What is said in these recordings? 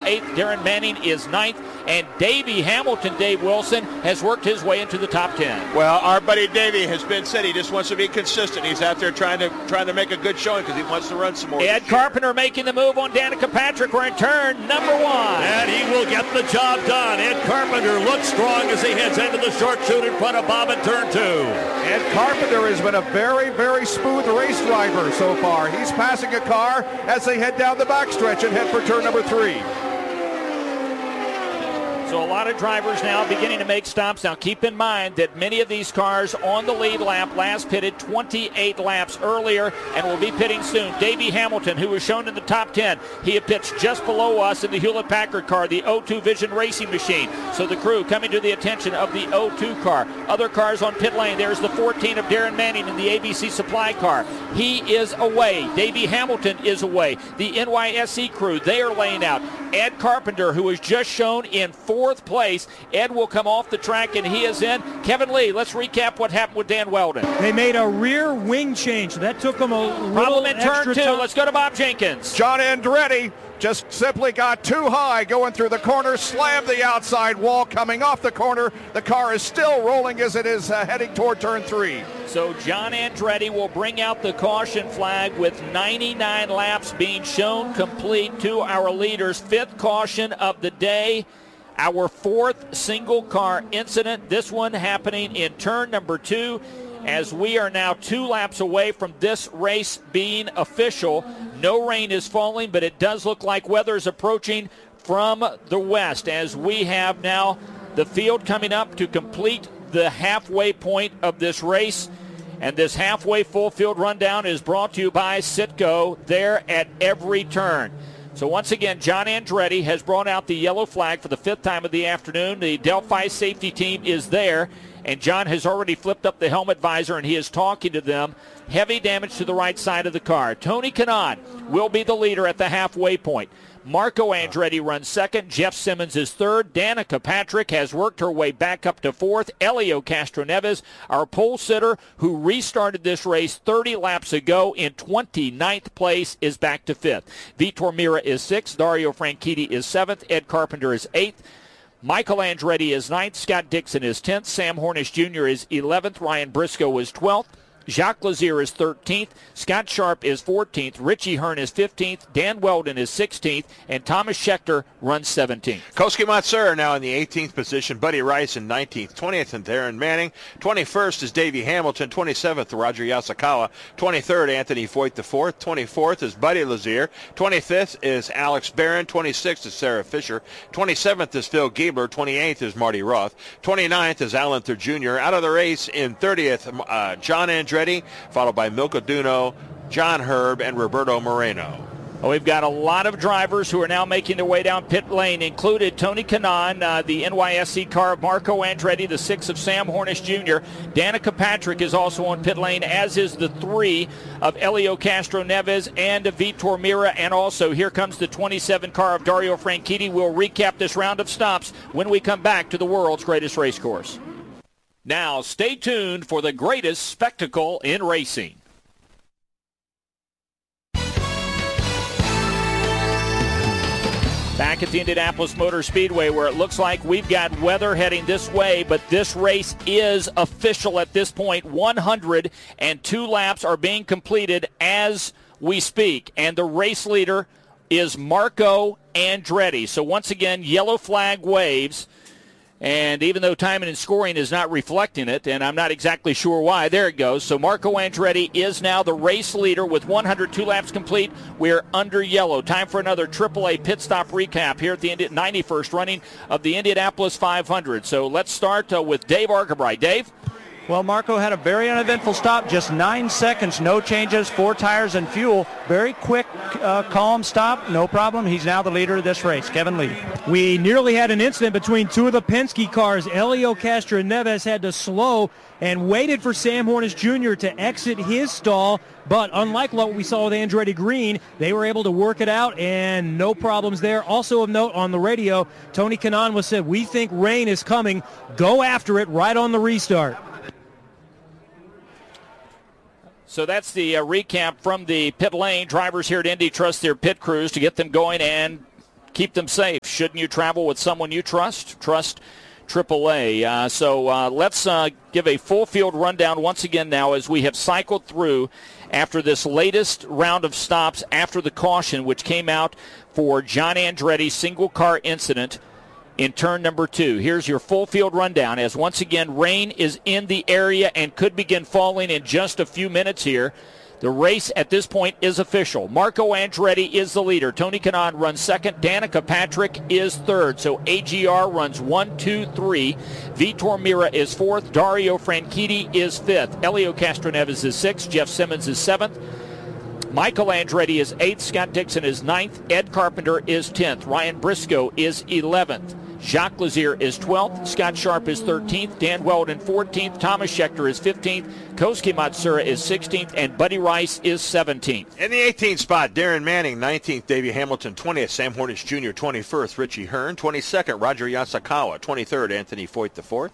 8th. Darren Manning is 9th. And Davey Hamilton, Dave Wilson, has worked his way into the top 10. Well, our buddy Davey has said he just wants to be consistent. He's out there trying to make a good showing because he wants to run some more. Ed Carpenter making the move on Danica Patrick. We're in turn number 1. And he will get the job done. Ed Carpenter looks strong as he heads into the short chute in front of Bob at turn 2. Ed Carpenter has been a very, very smooth race driver so far. He's passing a car as they head down the backstretch and head for turn number 3. So a lot of drivers now beginning to make stops. Now keep in mind that many of these cars on the lead lap last pitted 28 laps earlier and will be pitting soon. Davey Hamilton, who was shown in the top 10, he had pitched just below us in the Hewlett-Packard car, the O2 Vision racing machine. So the crew coming to the attention of the O2 car. Other cars on pit lane. There's the 14 of Darren Manning in the ABC Supply car. He is away. Davey Hamilton is away. The NYSE crew, they are laying out. Ed Carpenter, who was just shown in 4th place. Ed will come off the track, and he is in. Kevin Lee, let's recap what happened with Dan Weldon. They made a rear wing change. That took them a little problem in turn 2. time. Let's go to Bob Jenkins. John Andretti just simply got too high going through the corner, slammed the outside wall coming off the corner. The car is still rolling as it is heading toward turn 3. So John Andretti will bring out the caution flag with 99 laps being shown complete to our leaders. 5th caution of the day. Our 4th single car incident. This one happening in turn number 2. As we are now 2 laps away from this race being official. No rain is falling, but it does look like weather is approaching from the west as we have now the field coming up to complete the halfway point of this race. And this halfway full field rundown is brought to you by Citgo there at every turn. So once again, John Andretti has brought out the yellow flag for the 5th time of the afternoon. The Delphi safety team is there, and John has already flipped up the helmet visor, and he is talking to them. Heavy damage to the right side of the car. Tony Kanaan will be the leader at the halfway point. Marco Andretti runs 2nd. Jeff Simmons is 3rd. Danica Patrick has worked her way back up to 4th. Elio Castroneves, our pole sitter, who restarted this race 30 laps ago in 29th place, is back to 5th. Vitor Mira is 6th. Dario Franchitti is 7th. Ed Carpenter is 8th. Michael Andretti is 9th. Scott Dixon is 10th. Sam Hornish Jr. is 11th. Ryan Briscoe is 12th. Jacques Lazier is 13th. Scott Sharp is 14th. Richie Hearn is 15th. Dan Weldon is 16th. And Thomas Schechter runs 17th. Koski Matsura now in the 18th position. Buddy Rice in 19th. 20th and Darren Manning. 21st is Davey Hamilton. 27th, Roger Yasukawa. 23rd, Anthony Foyt the 4th. 24th is Buddy Lazier. 25th is Alex Barron. 26th is Sarah Fisher. 27th is Phil Giebler. 28th is Marty Roth. 29th is Alan Thur Jr. Out of the race in 30th, John Andretti, followed by Milka Duno, John Herb, and Roberto Moreno. Well, we've got a lot of drivers who are now making their way down pit lane, included Tony Kanaan, the NYSE car of Marco Andretti, the 6 of Sam Hornish Jr. Danica Patrick is also on pit lane, as is the 3 of Elio Castroneves and Vitor Mira. And also, here comes the 27 car of Dario Franchitti. We'll recap this round of stops when we come back to the world's greatest race course. Now, stay tuned for the greatest spectacle in racing. Back at the Indianapolis Motor Speedway, where it looks like we've got weather heading this way, but this race is official at this point. 102 laps are being completed as we speak, and the race leader is Marco Andretti. So once again, yellow flag waves. And even though timing and scoring is not reflecting it, and I'm not exactly sure why, there it goes. So Marco Andretti is now the race leader with 102 laps complete. We're under yellow. Time for another AAA pit stop recap here at the 91st running of the Indianapolis 500. So let's start with Dave Argabright. Dave? Well, Marco had a very uneventful stop, just 9 seconds, no changes, 4 tires and fuel. Very quick, calm stop, no problem. He's now the leader of this race. Kevin Lee. We nearly had an incident between 2 of the Penske cars. Elio Castroneves had to slow and waited for Sam Hornish Jr. to exit his stall. But unlike what we saw with Andretti Green, they were able to work it out and no problems there. Also of note on the radio, Tony Kanaan was said, "We think rain is coming. Go after it right on the restart." So that's the recap from the pit lane. Drivers here at Indy trust their pit crews to get them going and keep them safe. shouldn't you travel with someone you trust? Trust AAA. So let's give a full field rundown once again now as we have cycled through after this latest round of stops after the caution, which came out for John Andretti's single car incident in turn number 2. Here's your full field rundown as once again rain is in the area and could begin falling in just a few minutes here. The race at this point is official. Marco Andretti is the leader. Tony Kanaan runs second. Danica Patrick is third. So AGR runs 1, 2, 3. Vitor Mira is fourth. Dario Franchitti is fifth. Helio Castroneves is sixth. Jeff Simmons is seventh. Michael Andretti is 8th. Scott Dixon is 9th. Ed Carpenter is 10th. Ryan Briscoe is 11th. Jacques Lazier is 12th. Scott Sharp is 13th. Dan Weldon 14th. Thomas Schechter is 15th. Kosuke Matsura is 16th. And Buddy Rice is 17th. In the 18th spot, Darren Manning, 19th. Davey Hamilton, 20th. Sam Hornish Jr., 21st. Richie Hearn, 22nd. Roger Yasakawa, 23rd. Anthony Foyt IV.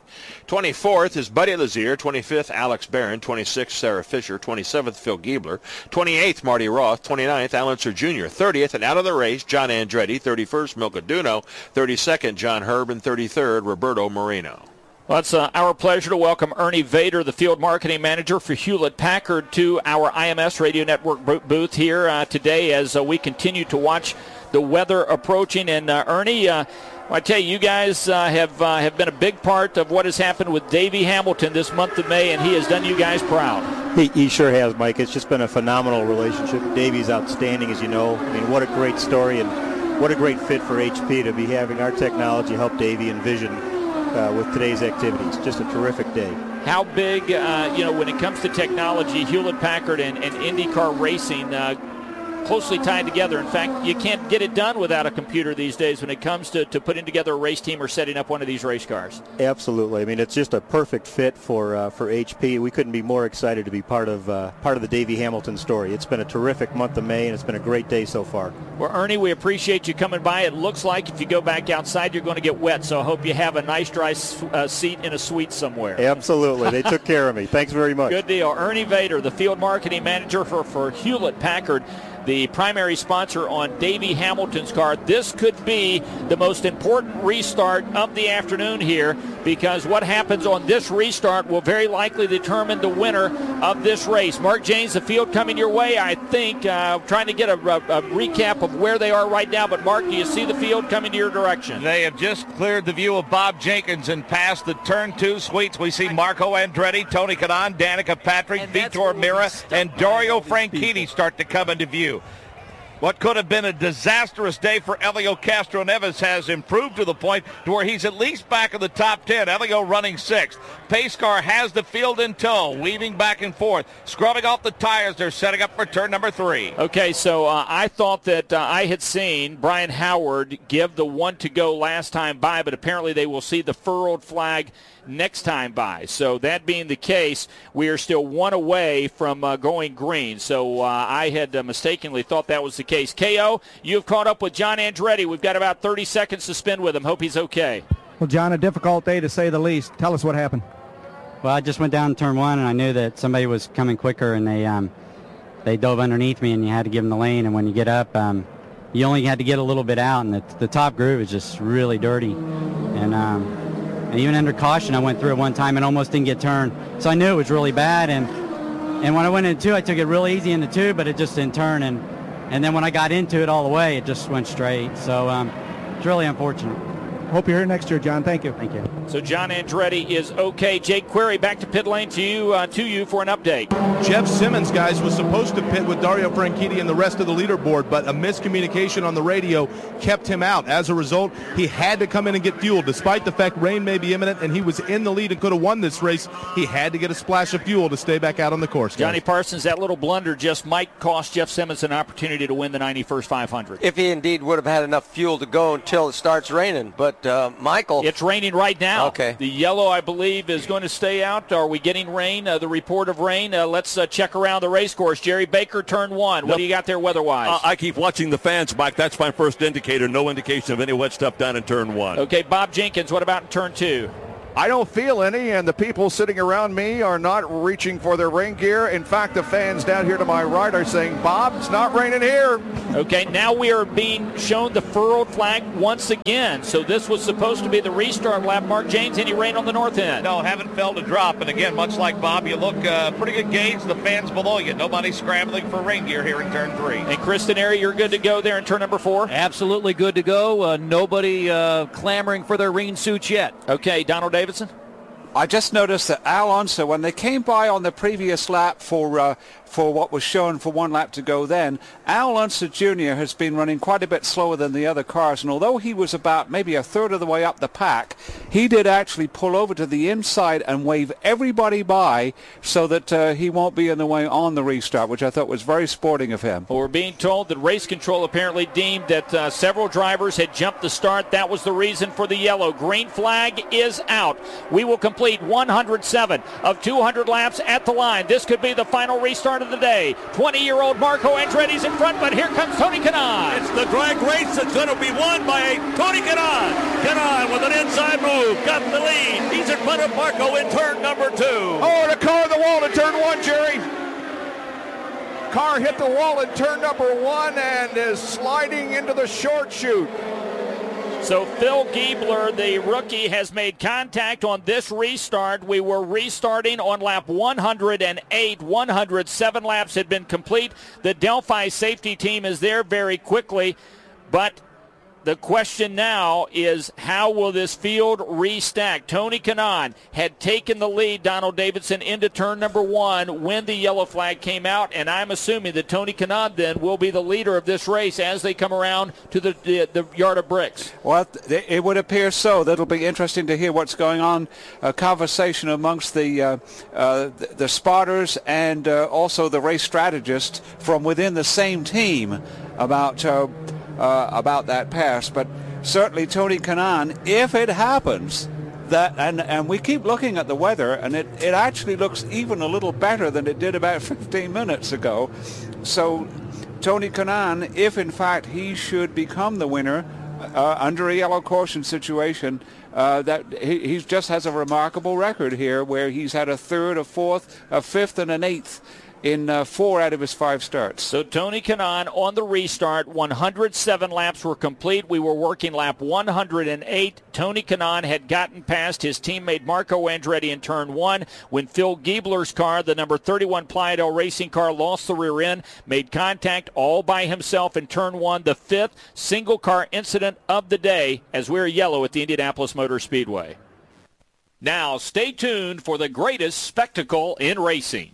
24th is Buddy Lazier, 25th. Alex Barron, 26th. Sarah Fisher, 27th. Phil Giebler, 28th. Marty Roth, 29th. Alan Sir Jr., 30th. And out of the race, John Andretti, 31st. Milka Duno, 32nd. John Herb, and 33rd, Roberto Moreno. Well, it's our pleasure to welcome Ernie Vader, the field marketing manager for Hewlett-Packard, to our IMS Radio Network booth here today as we continue to watch the weather approaching. And Ernie, I tell you, you guys have been a big part of what has happened with Davey Hamilton this month of May, and he has done you guys proud. He sure has, Mike. It's just been a phenomenal relationship. Davey's outstanding, as you know. I mean, what a great story, and what a great fit for HP to be having our technology help Davey envision with today's activities. Just a terrific day. How big, when it comes to technology, Hewlett-Packard and IndyCar racing closely tied together. In fact, you can't get it done without a computer these days when it comes to putting together a race team or setting up one of these race cars. Absolutely. I mean, it's just a perfect fit for HP. We couldn't be more excited to be part of the Davey Hamilton story. It's been a terrific month of May, and it's been a great day so far. Well, Ernie, we appreciate you coming by. It looks like if you go back outside, you're going to get wet, so I hope you have a nice dry seat in a suite somewhere. Absolutely. They took care of me. Thanks very much. Good deal. Ernie Vader, the field marketing manager for Hewlett-Packard, the primary sponsor on Davey Hamilton's car. This could be the most important restart of the afternoon here, because what happens on this restart will very likely determine the winner of this race. Mark James, the field coming your way, I think, trying to get a recap of where they are right now. But, Mark, do you see the field coming to your direction? They have just cleared the view of Bob Jenkins and past the Turn 2 suites. We see Marco Andretti, Tony Kanaan, Danica Patrick, Vitor Mira, and Dario Franchitti start to come into view. What could have been a disastrous day for Helio Castroneves has improved to the point to where he's at least back in the top 10. Helio running 6th. Pace car has the field in tow, weaving back and forth, scrubbing off the tires. They're setting up for turn number 3. Okay, so I thought that I had seen Brian Howard give the 1 to go last time by, but apparently they will see the furrowed flag next time by. So that being the case, we are still 1 away from going green. So I had mistakenly thought that was the case. KO, you've caught up with John Andretti. We've got about 30 seconds to spend with him. Hope he's okay. Well, John, a difficult day to say the least. Tell us what happened. Well, I just went down turn 1, and I knew that somebody was coming quicker, and they dove underneath me, and you had to give them the lane. And when you get up, you only had to get a little bit out, and the top groove is just really dirty. And even under caution, I went through it one time and almost didn't get turned. So I knew it was really bad. And when I went into 2, I took it really easy into 2, but it just didn't turn. And then when I got into it all the way, it just went straight. So it's really unfortunate. Hope you're here next year, John. Thank you. Thank you. So John Andretti is okay. Jake Query, back to pit lane to you for an update. Jeff Simmons, guys, was supposed to pit with Dario Franchitti and the rest of the leaderboard, but a miscommunication on the radio kept him out. As a result, he had to come in and get fuel. Despite the fact rain may be imminent and he was in the lead and could have won this race, he had to get a splash of fuel to stay back out on the course, guys. Johnny Parsons, that little blunder just might cost Jeff Simmons an opportunity to win the 91st 500. If he indeed would have had enough fuel to go until it starts raining. But, Michael... It's raining right now. Okay. The yellow, I believe, is going to stay out. Are we getting rain? The report of rain. Let's check around the race course. Jerry Baker, turn 1. What do you got there weather-wise? I keep watching the fans, Mike. That's my first indicator. No indication of any wet stuff down in turn 1. Okay, Bob Jenkins, what about in turn 2? I don't feel any, and the people sitting around me are not reaching for their rain gear. In fact, the fans down here to my right are saying, Bob, it's not raining here. Okay, now we are being shown the furrowed flag once again. So this was supposed to be the restart lap. Mark James, any rain on the north end? No, haven't felt a drop. And again, much like Bob, you look pretty good gauge. The fans below you. Nobody scrambling for rain gear here in turn 3. And Chris Denari, you're good to go there in turn number 4? Absolutely good to go. Nobody clamoring for their rain suits yet. Okay, Donald Davidson? I just noticed that Al Unser, when they came by on the previous lap for what was shown for 1 lap to go then, Al Unser Jr. has been running quite a bit slower than the other cars, and although he was about maybe a third of the way up the pack, he did actually pull over to the inside and wave everybody by so that he won't be in the way on the restart, which I thought was very sporting of him. Well, we're being told that race control apparently deemed that several drivers had jumped the start. That was the reason for the yellow. Green flag is out. We will complete 107 of 200 laps at the line. This could be the final restart of the day. 20-year-old Marco Andretti's in front, but here comes Tony Kanaan. It's the drag race that's going to be won by Tony Kanaan. Kanaan with an inside move, got the lead. He's in front of Marco in turn number 2. Oh, the car in the wall in turn 1, Jerry. Car hit the wall in turn number 1 and is sliding into the short chute. So Phil Giebler, the rookie, has made contact on this restart. We were restarting on lap 108. 107 laps had been complete. The Delphi safety team is there very quickly, but the question now is, how will this field restack? Tony Kanaan had taken the lead, Donald Davidson, into turn number 1 when the yellow flag came out, and I'm assuming that Tony Kanaan then will be the leader of this race as they come around to the yard of bricks. Well, it would appear so. That'll be interesting to hear what's going on. A conversation amongst the spotters and also the race strategists from within the same team about that pass, but certainly Tony Kanaan, if it happens that, and we keep looking at the weather, and it actually looks even a little better than it did about 15 minutes ago. So Tony Kanaan, if in fact he should become the winner under a yellow caution situation, that he just has a remarkable record here, where he's had a third, a fourth, a fifth, and an eighth in 4 out of his 5 starts. So Tony Kanaan on the restart. 107 laps were complete. We were working lap 108. Tony Kanaan had gotten past his teammate Marco Andretti in turn 1 when Phil Giebler's car, the number 31 Playa Racing car, lost the rear end, made contact all by himself in turn 1, the 5th single car incident of the day as we're yellow at the Indianapolis Motor Speedway. Now stay tuned for the greatest spectacle in racing.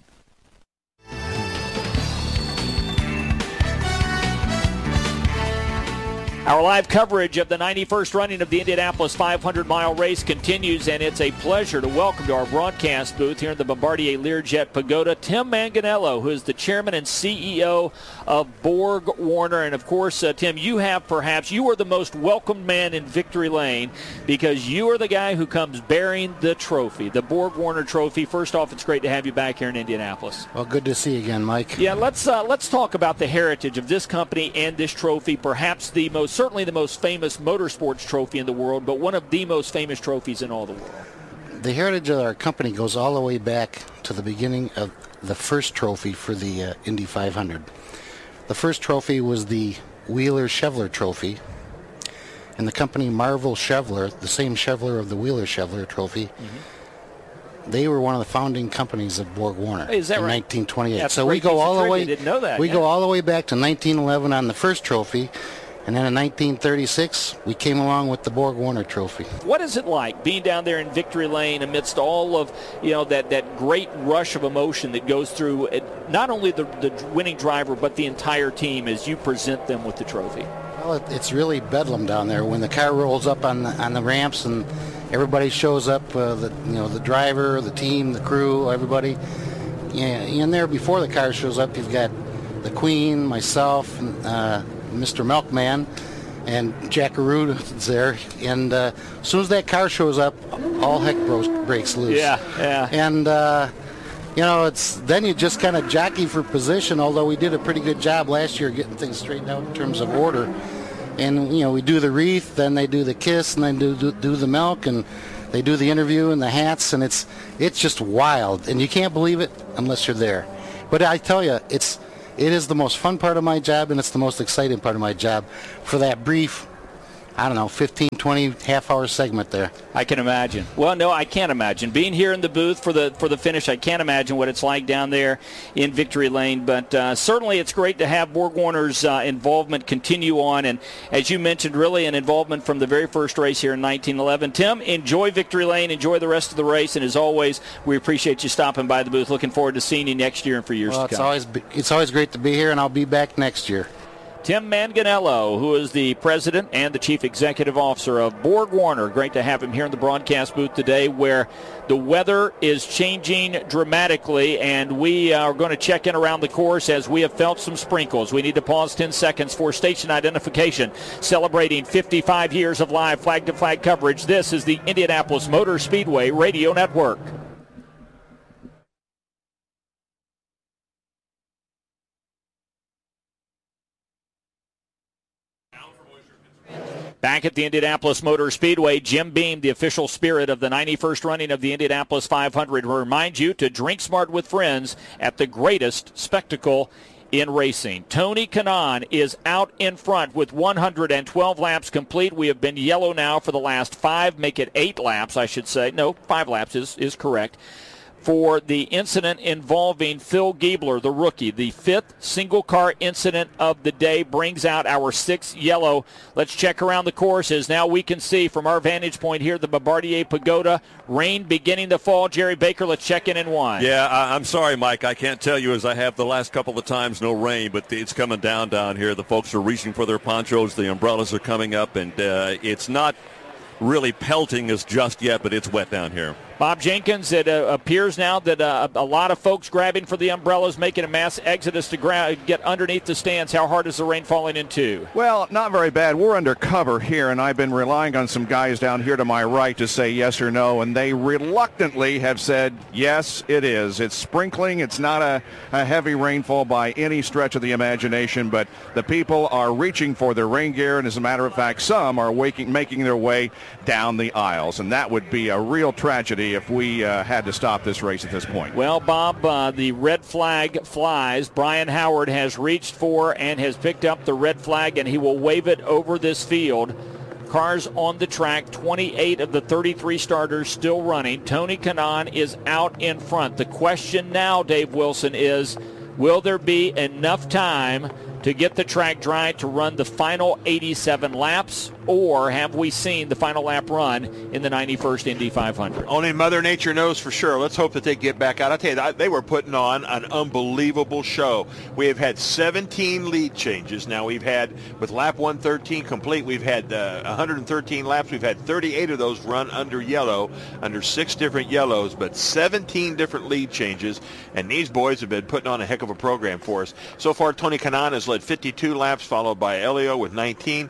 Our live coverage of the 91st running of the Indianapolis 500-mile race continues, and it's a pleasure to welcome to our broadcast booth here in the Bombardier Learjet Pagoda Tim Manganello, who is the chairman and CEO of BorgWarner. And, of course, Tim, you are the most welcomed man in Victory Lane because you are the guy who comes bearing the trophy, the BorgWarner trophy. First off, it's great to have you back here in Indianapolis. Well, good to see you again, Mike. Yeah, let's talk about the heritage of this company and this trophy, perhaps certainly the most famous motorsports trophy in the world, but one of the most famous trophies in all the world. The heritage of our company goes all the way back to the beginning of the first trophy for the Indy 500. The first trophy was the Wheeler-Chevler trophy, and the company Marvel Chevler, the same Chevler of the Wheeler-Chevler trophy, they were one of the founding companies of BorgWarner in 1928. That's so we go all the way. Didn't know that. We go all the way back to 1911 on the first trophy. And then in 1936, we came along with the BorgWarner trophy. What is it like being down there in Victory Lane amidst all of, that great rush of emotion that goes through not only the winning driver, but the entire team as you present them with the trophy? Well, it's really bedlam down there when the car rolls up on the ramps and everybody shows up, the driver, the team, the crew, everybody. In there before the car shows up, you've got the Queen, myself, and Mr. Milkman, and Jackaroo is there, and as soon as that car shows up, all heck breaks loose. Yeah. And it's then you just kind of jockey for position. Although we did a pretty good job last year getting things straightened out in terms of order, and we do the wreath, then they do the kiss, and then do the milk, and They do the interview and the hats, and it's just wild, and you can't believe it unless you're there. But I tell you, it is the most fun part of my job, and it's the most exciting part of my job for that brief, I don't know, 15, 20 half-hour segment there. I can imagine. Well, no, I can't imagine. Being here in the booth for the finish, I can't imagine what it's like down there in Victory Lane. But certainly it's great to have BorgWarner's involvement continue on. And as you mentioned, really an involvement from the very first race here in 1911. Tim, enjoy Victory Lane. Enjoy the rest of the race. And as always, we appreciate you stopping by the booth. Looking forward to seeing you next year and for years to come. It's always great to be here, and I'll be back next year. Tim Manganello, who is the president and the chief executive officer of BorgWarner. Great to have him here in the broadcast booth today, where the weather is changing dramatically, and we are going to check in around the course as we have felt some sprinkles. We need to pause 10 seconds for station identification. Celebrating 55 years of live flag-to-flag coverage, this is the Indianapolis Motor Speedway Radio Network. Back at the Indianapolis Motor Speedway, Jim Beam, the official spirit of the 91st running of the Indianapolis 500, will remind you to drink smart with friends at the greatest spectacle in racing. Tony Kanaan is out in front with 112 laps complete. We have been yellow now for the last 5, make it 8 laps, I should say. No, 5 laps is correct. For the incident involving Phil Giebler, the rookie. The 5th single-car incident of the day brings out our 6th yellow. Let's check around the course as now we can see from our vantage point here the Bombardier Pagoda. Rain beginning to fall. Jerry Baker, let's check in 1. Yeah, I'm sorry, Mike. I can't tell you as I have the last couple of times no rain, but it's coming down here. The folks are reaching for their ponchos. The umbrellas are coming up, and it's not really pelting us just yet, but it's wet down here. Bob Jenkins, it appears now that a lot of folks grabbing for the umbrellas, making a mass exodus to get underneath the stands. How hard is the rain falling into? Well, not very bad. We're under cover here, and I've been relying on some guys down here to my right to say yes or no, and they reluctantly have said, yes, it is. It's sprinkling. It's not a heavy rainfall by any stretch of the imagination, but the people are reaching for their rain gear, and as a matter of fact, some are making their way down the aisles, and that would be a real tragedy if we had to stop this race at this point. Well, Bob, the red flag flies. Brian Howard has reached for and has picked up the red flag, and he will wave it over this field. Cars on the track, 28 of the 33 starters still running. Tony Kanaan is out in front. The question now, Dave Wilson, is will there be enough time to get the track dry to run the final 87 laps, or have we seen the final lap run in the 91st Indy 500? Only Mother Nature knows for sure. Let's hope that they get back out. I tell you, they were putting on an unbelievable show. We have had 17 lead changes. Now we've had, with lap 113 complete, we've had 113 laps. We've had 38 of those run under yellow, under 6 different yellows, but 17 different lead changes, and these boys have been putting on a heck of a program for us. So far, Tony Kanaan has led 52 laps, followed by Elio with 19.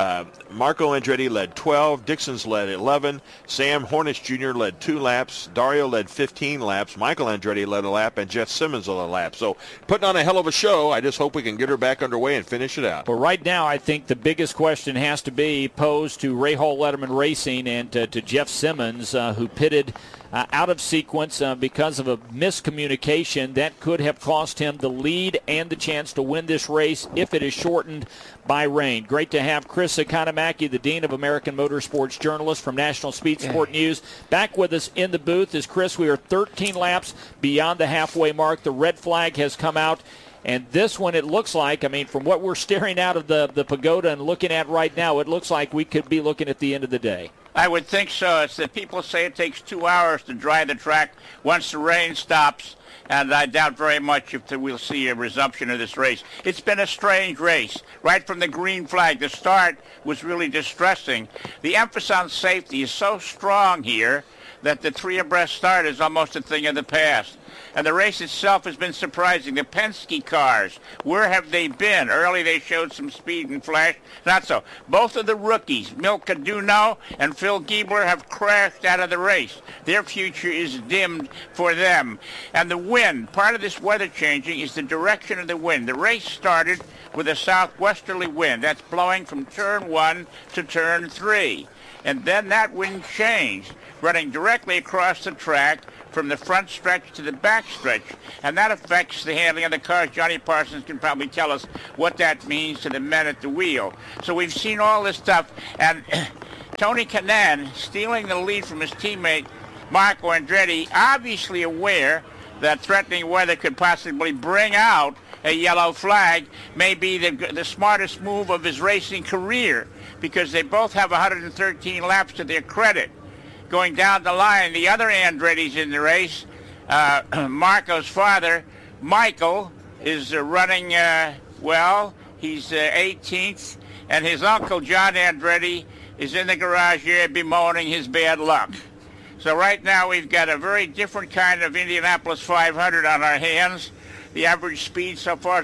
Marco Andretti led 12. Dixon's led 11. Sam Hornish Jr. led 2 laps. Dario led 15 laps. Michael Andretti led a lap, and Jeff Simmons led a lap. So putting on a hell of a show. I just hope we can get her back underway and finish it out. But right now, I think the biggest question has to be posed to Ray Hall Letterman Racing and to Jeff Simmons, who pitted out of sequence because of a miscommunication that could have cost him the lead and the chance to win this race if it is shortened by rain. Great to have Chris Economaki, the Dean of American Motorsports Journalist from National Speed Sport News, back with us in the booth. As Chris, we are 13 laps beyond the halfway mark. The red flag has come out. And this one, it looks like, I mean, from what we're staring out of the pagoda and looking at right now, it looks like we could be looking at the end of the day. I would think so. It's that people say it takes 2 hours to dry the track once the rain stops, and I doubt very much if we'll see a resumption of this race. It's been a strange race. Right from the green flag, the start was really distressing. The emphasis on safety is so strong here that the 3 abreast start is almost a thing of the past. And the race itself has been surprising. The Penske cars, where have they been? Early they showed some speed and flash. Not so. Both of the rookies, Milka Duno and Phil Giebler, have crashed out of the race. Their future is dimmed for them. And the wind, part of this weather changing is the direction of the wind. The race started with a southwesterly wind. That's blowing from turn 1 to turn 3. And then that wind changed, running directly across the track from the front stretch to the back stretch. And that affects the handling of the cars. Johnny Parsons can probably tell us what that means to the men at the wheel. So we've seen all this stuff. And Tony Kanaan stealing the lead from his teammate Marco Andretti, obviously aware that threatening weather could possibly bring out a yellow flag, may be the smartest move of his racing career, because they both have 113 laps to their credit. Going down the line, the other Andretti's in the race, Marco's father, Michael, is running well. He's 18th, and his uncle, John Andretti, is in the garage here bemoaning his bad luck. So right now we've got a very different kind of Indianapolis 500 on our hands. The average speed so far is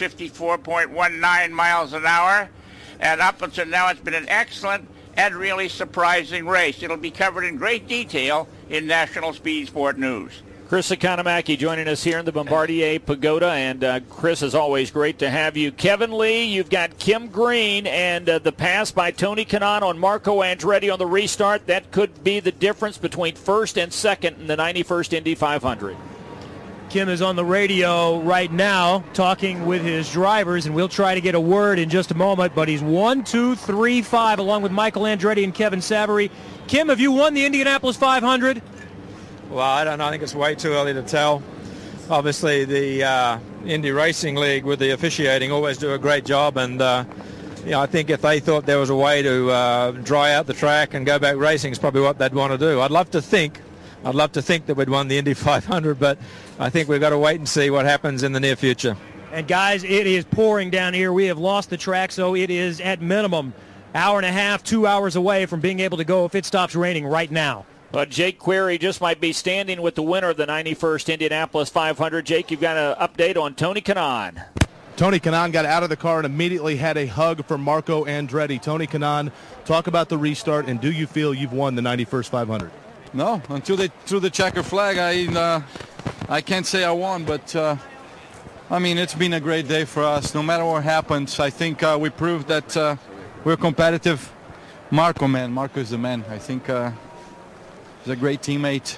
154.19 miles an hour. And up until now, it's been an excellent and really surprising race. It'll be covered in great detail in National Speed Sport News. Chris Economaki joining us here in the Bombardier Pagoda. And Chris, as always, great to have you. Kevin Lee, you've got Kim Green and the pass by Tony Kanaan on Marco Andretti on the restart. That could be the difference between first and second in the 91st Indy 500. Kim is on the radio right now talking with his drivers, and we'll try to get a word in just a moment, but he's 1, 2, 3, 5 along with Michael Andretti and Kevin Savary. Kim, have you won the Indianapolis 500? Well, I don't know. I think it's way too early to tell. Obviously, the Indy Racing League with the officiating always do a great job, and I think if they thought there was a way to dry out the track and go back racing is probably what they'd want to do. I'd love to think that we'd won the Indy 500, but I think we've got to wait and see what happens in the near future. And guys, it is pouring down here. We have lost the track, so it is at minimum hour and a half, 2 hours away from being able to go if it stops raining right now. But Jake Query just might be standing with the winner of the 91st Indianapolis 500. Jake, you've got an update on Tony Kanaan. Tony Kanaan got out of the car and immediately had a hug for Marco Andretti. Tony Kanaan, talk about the restart, and do you feel you've won the 91st 500? No, until they threw the checker flag, I can't say I won, but I mean, it's been a great day for us. No matter what happens, I think we proved that we're competitive. Marco is the man. I think he's a great teammate,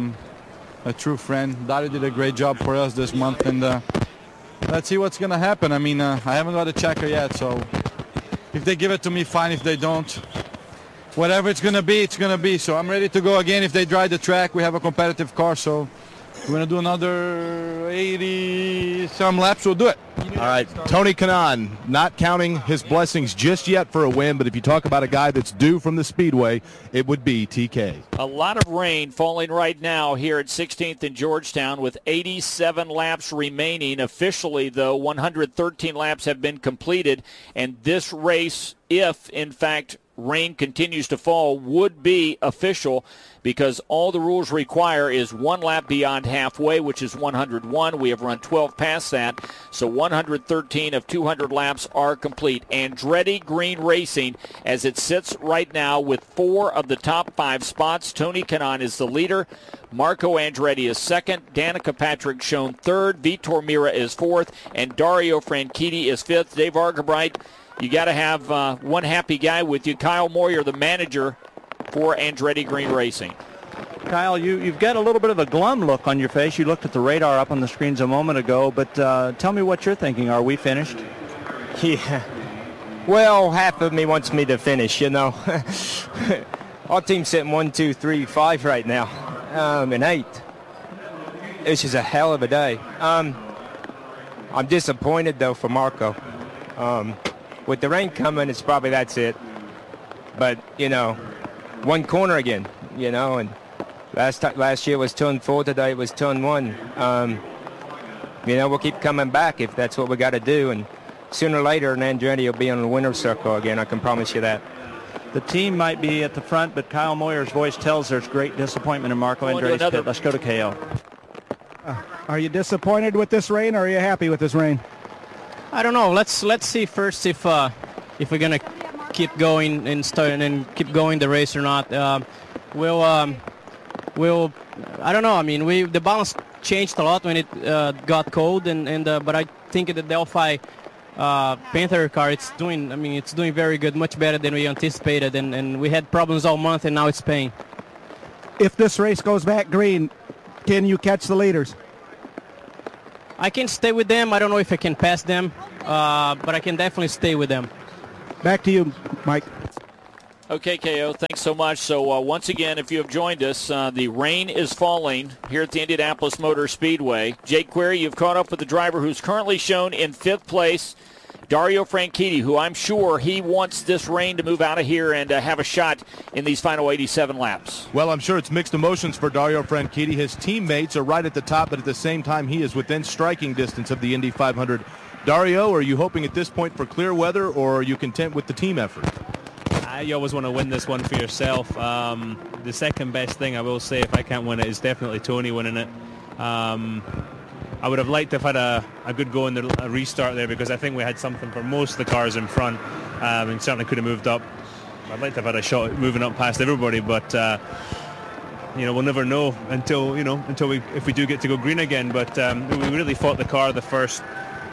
a true friend. Dario did a great job for us this month, and let's see what's going to happen. I mean, I haven't got a checker yet, so if they give it to me, fine. If they don't, whatever it's going to be, it's going to be. So I'm ready to go again. If they dry the track, we have a competitive car, so we're going to do another 80-some laps. We'll do it. All right, Tony Kanaan, not counting his blessings just yet for a win, but if you talk about a guy that's due from the Speedway, it would be TK. A lot of rain falling right now here at 16th in Georgetown with 87 laps remaining. Officially, though, 113 laps have been completed, and this race, if, in fact, rain continues to fall, would be official because all the rules require is one lap beyond halfway, which is 101. We have run 12 past that, so 113 of 200 laps are complete. Andretti Green Racing, as it sits right now with 4 of the top 5 spots. Tony Kanaan is the leader. Marco Andretti is second. Danica Patrick shown third. Vitor Mira is fourth. And Dario Franchitti is fifth. Dave Argabright, you got to have one happy guy with you. Kyle Moyer, the manager for Andretti Green Racing. Kyle, you've got a little bit of a glum look on your face. You looked at the radar up on the screens a moment ago, but tell me what you're thinking. Are we finished? Yeah. Well, half of me wants me to finish, you know. Our team's sitting 1, 2, 3, 5 right now, and 8. This is a hell of a day. I'm disappointed, though, for Marco. With the rain coming, it's probably that's it. But, you know, one corner again, you know, and last year was turn 4, today it was turn 1. You know, we'll keep coming back if that's what we got to do, and sooner or later, Andretti will be on the winner's circle again, I can promise you that. The team might be at the front, but Kyle Moyer's voice tells there's great disappointment in Marco Andretti's pit. Let's go to KO. Are you disappointed with this rain, or are you happy with this rain? I don't know. Let's see first if we're gonna keep going and keep going the race or not. We'll I don't know. I mean, the balance changed a lot when it got cold, but I think the Delphi Panther car, it's doing very good, much better than we anticipated, and we had problems all month, and now it's paying. If this race goes back green, can you catch the leaders? I can stay with them. I don't know if I can pass them, but I can definitely stay with them. Back to you, Mike. Okay, KO, thanks so much. So once again, if you have joined us, the rain is falling here at the Indianapolis Motor Speedway. Jake Query, you've caught up with the driver who's currently shown in 5th place, Dario Franchitti, who I'm sure he wants this rain to move out of here and have a shot in these final 87 laps. Well, I'm sure it's mixed emotions for Dario Franchitti. His teammates are right at the top, but at the same time, he is within striking distance of the Indy 500. Dario, are you hoping at this point for clear weather, or are you content with the team effort? You always want to win this one for yourself. The second best thing I will say, if I can't win it, is definitely Tony winning it. I would have liked to have had a good go in the restart there, because I think we had something for most of the cars in front, and certainly could have moved up. I'd like to have had a shot at moving up past everybody, but we'll never know until if we do get to go green again. But we really fought the car the first,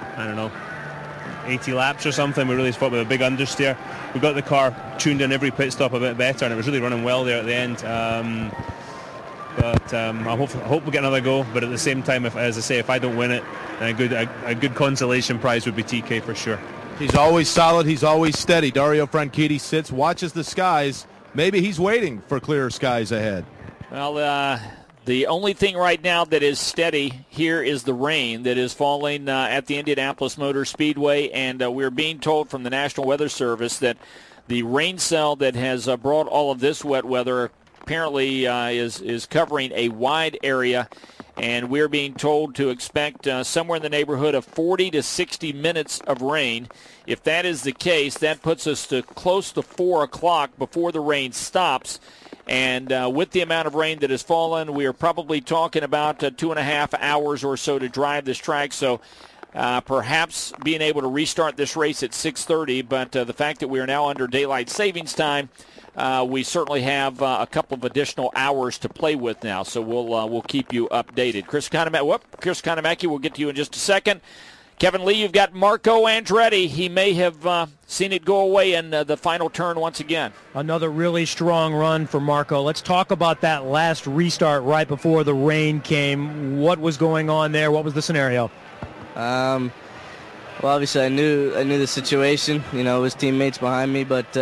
80 laps or something. We really fought with a big understeer. We got the car tuned in every pit stop a bit better, and it was really running well there at the end. But I hope we get another go. But at the same time, if I don't win it, then a good consolation prize would be TK for sure. He's always solid. He's always steady. Dario Franchitti sits, watches the skies. Maybe he's waiting for clearer skies ahead. Well, the only thing right now that is steady here is the rain that is falling at the Indianapolis Motor Speedway, and we're being told from the National Weather Service that the rain cell that has brought all of this wet weather apparently is covering a wide area, and we're being told to expect somewhere in the neighborhood of 40 to 60 minutes of rain. If that is the case, that puts us to close to 4 o'clock before the rain stops. And with the amount of rain that has fallen, we are probably talking about 2.5 hours or so to drive this track. So perhaps being able to restart this race at 6:30. But the fact that we are now under daylight savings time, we certainly have a couple of additional hours to play with now. So we'll keep you updated. Chris Economaki, we'll get to you in just a second. Kevin Lee, you've got Marco Andretti. He may have seen it go away in the final turn once again. Another really strong run for Marco. Let's talk about that last restart right before the rain came. What was going on there? What was the scenario? Well, obviously I knew the situation. His teammates behind me, but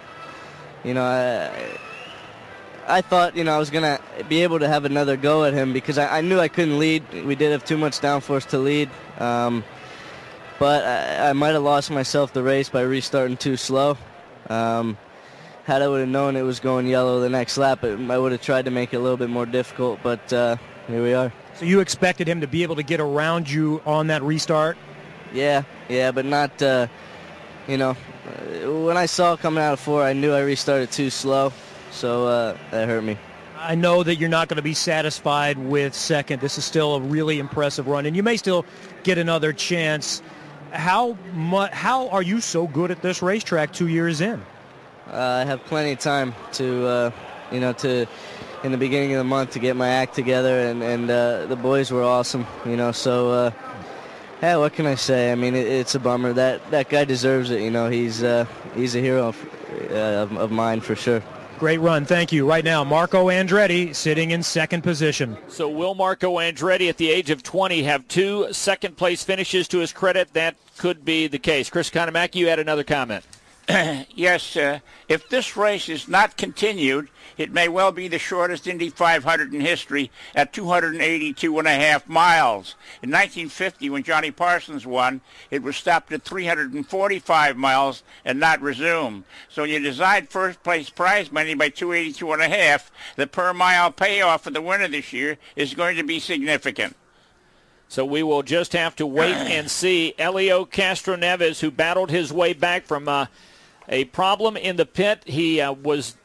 I thought I was gonna be able to have another go at him, because I knew I couldn't lead. We did have too much downforce to lead. But I might have lost myself the race by restarting too slow. Had I would have known it was going yellow the next lap, I would have tried to make it a little bit more difficult, but here we are. So you expected him to be able to get around you on that restart? Yeah, but not, when I saw coming out of 4, I knew I restarted too slow, so that hurt me. I know that you're not going to be satisfied with second. This is still a really impressive run, and you may still get another chance. How are you so good at this racetrack 2 years in? I have plenty of time to in the beginning of the month to get my act together, and the boys were awesome, so yeah, what can I say? I mean, it's a bummer. That guy deserves it, he's a hero of mine for sure. Great run. Thank you. Right now, Marco Andretti sitting in second position. So will Marco Andretti at the age of 20 have 2 second-place finishes to his credit? That could be the case. Chris Economaki, you had another comment. Yes, if this race is not continued, it may well be the shortest Indy 500 in history at 282.5 miles. In 1950, when Johnny Parsons won, it was stopped at 345 miles and not resumed. So when you decide first-place prize money by 282.5, the per-mile payoff for the winner this year is going to be significant. So we will just have to wait and see. Elio Castroneves, who battled his way back from a problem in the pit. He was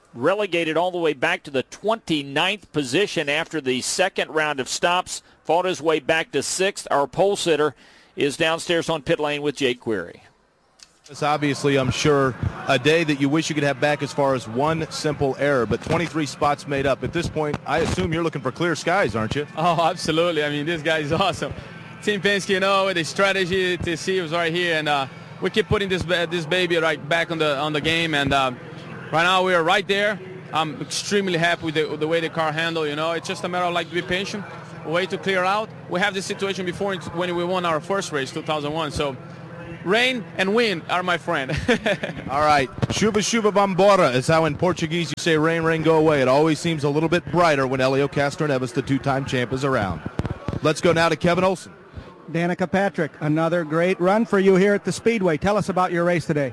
relegated all the way back to the 29th position after the second round of stops, fought his way back to 6th. Our pole sitter is downstairs on pit lane with Jake Query. It's obviously, I'm sure, a day that you wish you could have back as far as one simple error, but 23 spots made up. At this point, I assume you're looking for clear skies, aren't you? Oh, absolutely. I mean, this guy is awesome. Team Penske, with the strategy to see was right here, and we keep putting this baby right back on the game, and right now we are right there. I'm extremely happy with the way the car handled. It's just a matter of to be patient, wait to clear out. We have this situation before when we won our first race, 2001. So rain and wind are my friend. All right. Chuva chuva vambora is how in Portuguese you say rain, rain, go away. It always seems a little bit brighter when Helio Castroneves, the two-time champ, is around. Let's go now to Kevin Olson. Danica Patrick, another great run for you here at the Speedway. Tell us about your race today.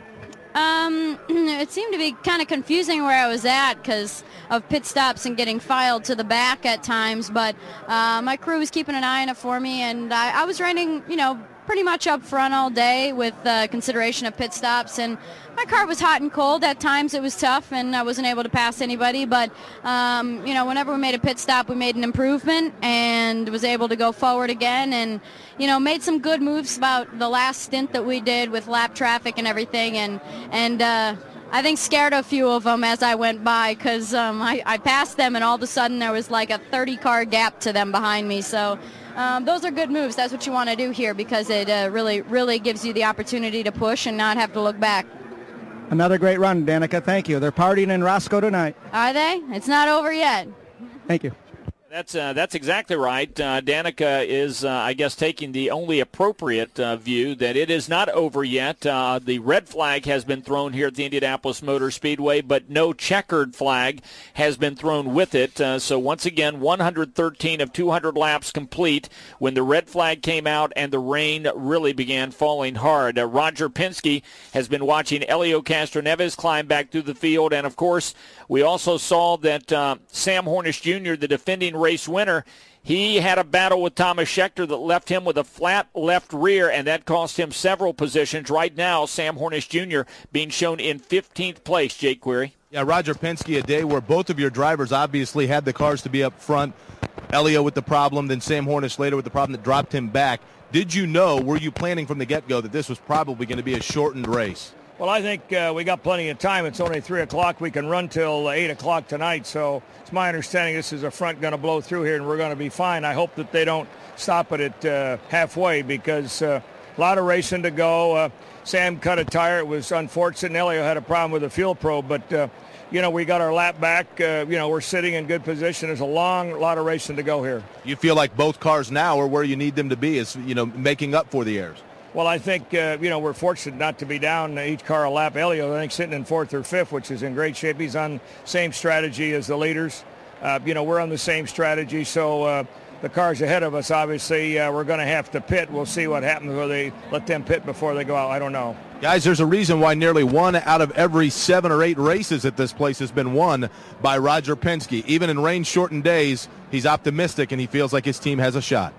It seemed to be kind of confusing where I was at because of pit stops and getting filed to the back at times, but my crew was keeping an eye on it for me, and I was running, pretty much up front all day with consideration of pit stops, and my car was hot and cold. At times it was tough, and I wasn't able to pass anybody, but whenever we made a pit stop, we made an improvement and was able to go forward again, and made some good moves about the last stint that we did with lap traffic and everything, and I think scared a few of them as I went by because I passed them, and all of a sudden there was like a 30-car gap to them behind me. So those are good moves. That's what you want to do here because it really gives you the opportunity to push and not have to look back. Another great run, Danica. Thank you. They're partying in Roscoe tonight. Are they? It's not over yet. Thank you. That's exactly right. Danica is, I guess, taking the only appropriate view that it is not over yet. The red flag has been thrown here at the Indianapolis Motor Speedway, but no checkered flag has been thrown with it. So once again, 113 of 200 laps complete when the red flag came out and the rain really began falling hard. Roger Penske has been watching Helio Castroneves climb back through the field, and of course, we also saw that Sam Hornish Jr., the defending race winner, he had a battle with Thomas Scheckter that left him with a flat left rear, and that cost him several positions. Right now, Sam Hornish Jr. being shown in 15th place, Jake Query. Yeah, Roger Penske, a day where both of your drivers obviously had the cars to be up front. Helio with the problem, then Sam Hornish later with the problem that dropped him back. Did you know, were you planning from the get-go that this was probably going to be a shortened race? Well, I think we got plenty of time. It's only 3 o'clock. We can run till 8 o'clock tonight. So it's my understanding this is a front going to blow through here, and we're going to be fine. I hope that they don't stop it at halfway because a lot of racing to go. Sam cut a tire. It was unfortunate. Helio had a problem with the fuel probe, but, we got our lap back. We're sitting in good position. There's a lot of racing to go here. You feel like both cars now are where you need them to be is, making up for the errors? Well, I think, we're fortunate not to be down each car a lap. Helio, I think, sitting in 4th or 5th, which is in great shape. He's on same strategy as the leaders. We're on the same strategy, so the cars ahead of us, obviously, we're going to have to pit. We'll see what happens whether they let them pit before they go out. I don't know. Guys, there's a reason why nearly 1 out of every 7 or 8 races at this place has been won by Roger Penske. Even in rain-shortened days, he's optimistic, and he feels like his team has a shot.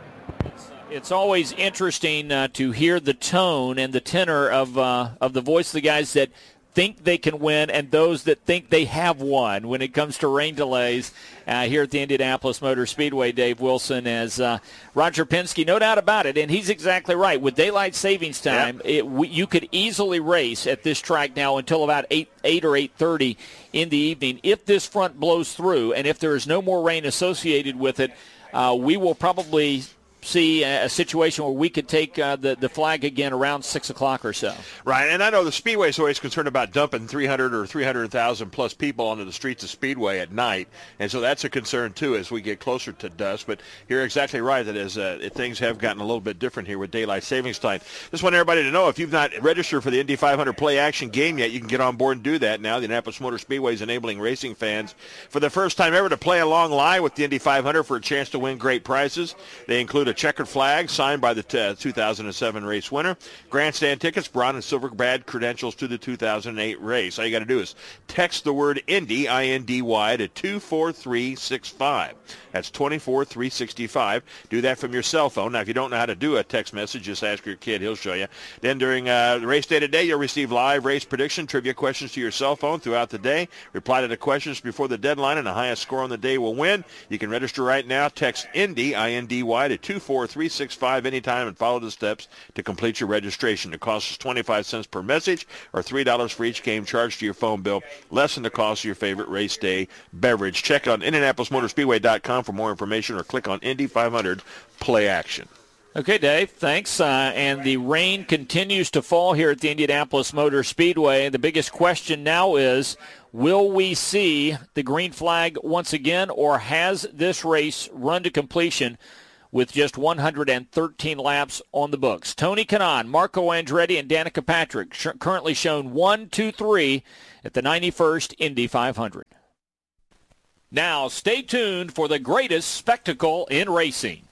It's always interesting to hear the tone and the tenor of the voice of the guys that think they can win and those that think they have won when it comes to rain delays here at the Indianapolis Motor Speedway. Dave Wilson as Roger Penske, no doubt about it, and he's exactly right. With daylight savings time, you could easily race at this track now until about 8 or 8:30 in the evening. If this front blows through and if there is no more rain associated with it, we will probably see a situation where we could take the flag again around 6 o'clock or so. Right, and I know the Speedway is always concerned about dumping 300 or 300,000 plus people onto the streets of Speedway at night, and so that's a concern too as we get closer to dusk. But you're exactly right that as things have gotten a little bit different here with daylight savings time. Just want everybody to know, if you've not registered for the Indy 500 play action game yet, you can get on board and do that now. The Indianapolis Motor Speedway is enabling racing fans for the first time ever to play along live with the Indy 500 for a chance to win great prizes. They include a a checkered flag signed by the 2007 race winner. Grandstand tickets, bronze and silver badge credentials to the 2008 race. All you got to do is text the word Indy, I-N-D-Y, to 24365. That's 24365. Do that from your cell phone. Now, if you don't know how to do a text message, just ask your kid. He'll show you. Then during the race day today, you'll receive live race prediction, trivia questions to your cell phone throughout the day. Reply to the questions before the deadline, and the highest score on the day will win. You can register right now. Text Indy, I-N-D-Y, to 24365 anytime and follow the steps to complete your registration. The cost is 25 cents per message or $3 for each game charged to your phone bill, less than the cost of your favorite race day beverage. Check out IndianapolisMotorspeedway.com for more information or click on Indy 500 Play Action. Okay, Dave, thanks. And the rain continues to fall here at the Indianapolis Motor Speedway. The biggest question now is, will we see the green flag once again, or has this race run to completion with just 113 laps on the books? Tony Kanaan, Marco Andretti, and Danica Patrick currently shown 1, 2, 3 at the 91st Indy 500. Now, stay tuned for the greatest spectacle in racing.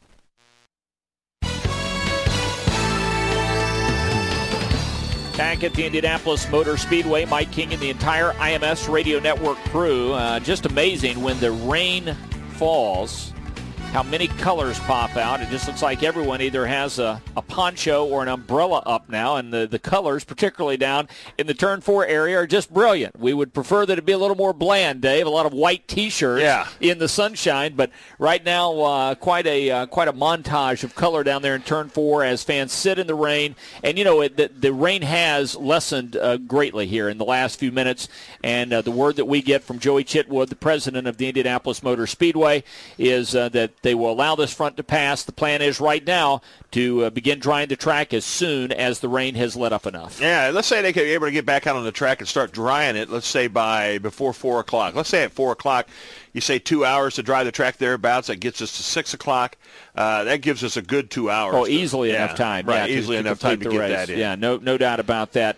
Back at the Indianapolis Motor Speedway, Mike King and the entire IMS Radio Network crew. Just amazing when the rain falls, how many colors pop out. It just looks like everyone either has a poncho or an umbrella up now, and the colors, particularly down in the Turn 4 area, are just brilliant. We would prefer that it be a little more bland, Dave, a lot of white T-shirts in the sunshine, but right now quite a montage of color down there in Turn 4 as fans sit in the rain. And, you know, the rain has lessened greatly here in the last few minutes, and the word that we get from Joey Chitwood, the president of the Indianapolis Motor Speedway, is that they will allow this front to pass. The plan is right now to begin drying the track as soon as the rain has let up enough. Yeah, let's say they can be able to get back out on the track and start drying it, let's say before 4 o'clock. Let's say at 4 o'clock, you say 2 hours to dry the track thereabouts. That gets us to 6 o'clock. That gives us a good 2 hours. Oh, easily enough time. Right, yeah, easily enough time to get that in. Yeah, no doubt about that.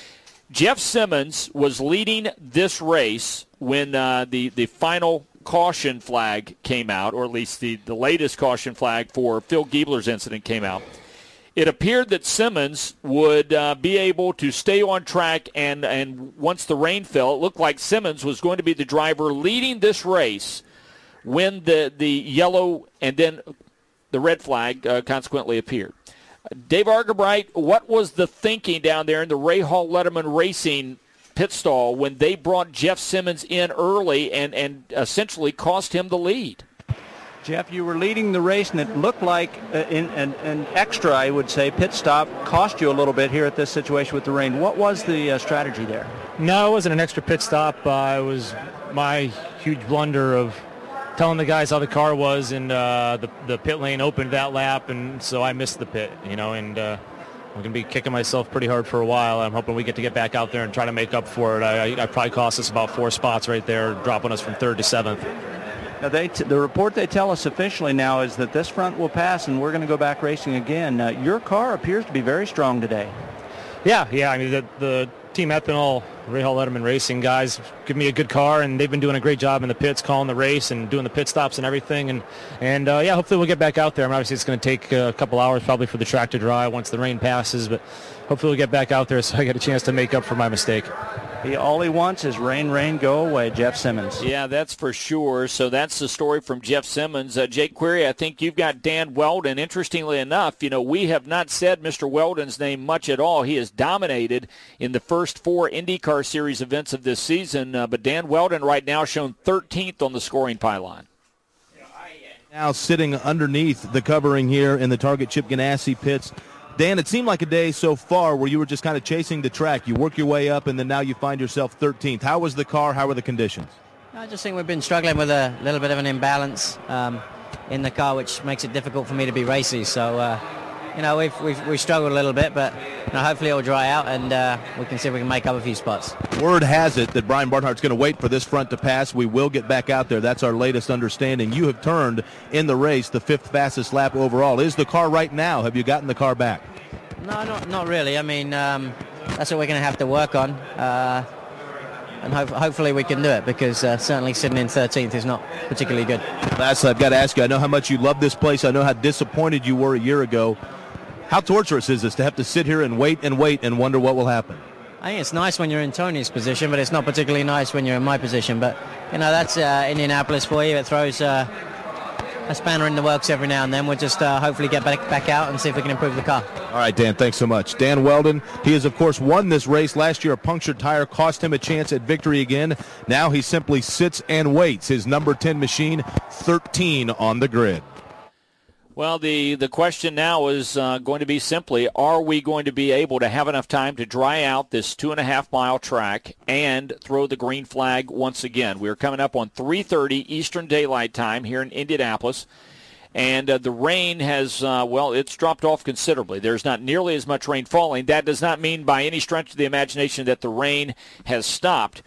Jeff Simmons was leading this race when the final caution flag came out, or at least the latest caution flag for Phil Giebler's incident came out. It appeared that Simmons would be able to stay on track, and once the rain fell, it looked like Simmons was going to be the driver leading this race when the yellow and then the red flag consequently appeared. Dave Argabright, what was the thinking down there in the Ray Hall Letterman Racing pit stall when they brought Jeff Simmons in early and essentially cost him the lead? Jeff, you were leading the race, and it looked like an extra, I would say, pit stop cost you a little bit here at this situation with the rain. What was the strategy there? No, it wasn't an extra pit stop. It was my huge blunder of telling the guys how the car was, and the pit lane opened that lap, and so I missed the pit, and I'm going to be kicking myself pretty hard for a while. I'm hoping we get back out there and try to make up for it. I probably cost us about 4 spots right there, dropping us from 3rd to 7th. Now the report they tell us officially now is that this front will pass, and we're going to go back racing again. Your car appears to be very strong today. Yeah. I mean, the Team Ethanol, Ray Hall Letterman Racing guys give me a good car, and they've been doing a great job in the pits, calling the race and doing the pit stops and everything. And hopefully we'll get back out there. I mean, obviously it's going to take a couple hours probably for the track to dry once the rain passes, but hopefully we'll get back out there so I get a chance to make up for my mistake. All he wants is rain, go away, Jeff Simmons. Yeah, that's for sure. So that's the story from Jeff Simmons. Jake Query, I think you've got Dan Weldon. Interestingly enough, we have not said Mr. Weldon's name much at all. He has dominated in the first 4 IndyCar Series events of this season, but Dan Weldon right now shown 13th on the scoring pylon. Now sitting underneath the covering here in the Target Chip Ganassi pits. Dan, it seemed like a day so far where you were just kind of chasing the track. You work your way up, and then now you find yourself 13th. How was the car? How were the conditions? I just think we've been struggling with a little bit of an imbalance in the car, which makes it difficult for me to be racy. So, we've struggled a little bit, but hopefully it'll dry out, and we can see if we can make up a few spots. Word has it that Brian Barnhart's going to wait for this front to pass. We will get back out there. That's our latest understanding. You have turned in the race the 5th fastest lap overall. Is the car right now? Have you gotten the car back? No, not really. I mean, that's what we're going to have to work on. hopefully we can do it, because certainly sitting in 13th is not particularly good. Lastly, I've got to ask you, I know how much you love this place. I know how disappointed you were a year ago. How torturous is this to have to sit here and wait and wonder what will happen? I think it's nice when you're in Tony's position, but it's not particularly nice when you're in my position. But, that's Indianapolis for you. It throws a spanner in the works every now and then. We'll just hopefully get back out and see if we can improve the car. All right, Dan, thanks so much. Dan Wheldon, he has, of course, won this race. Last year, a punctured tire cost him a chance at victory again. Now he simply sits and waits. His number 10 machine, 13 on the grid. Well, the question now is going to be simply, are we going to be able to have enough time to dry out this 2.5-mile track and throw the green flag once again? We're coming up on 3:30 Eastern Daylight Time here in Indianapolis. And the rain has, it's dropped off considerably. There's not nearly as much rain falling. That does not mean by any stretch of the imagination that the rain has stopped.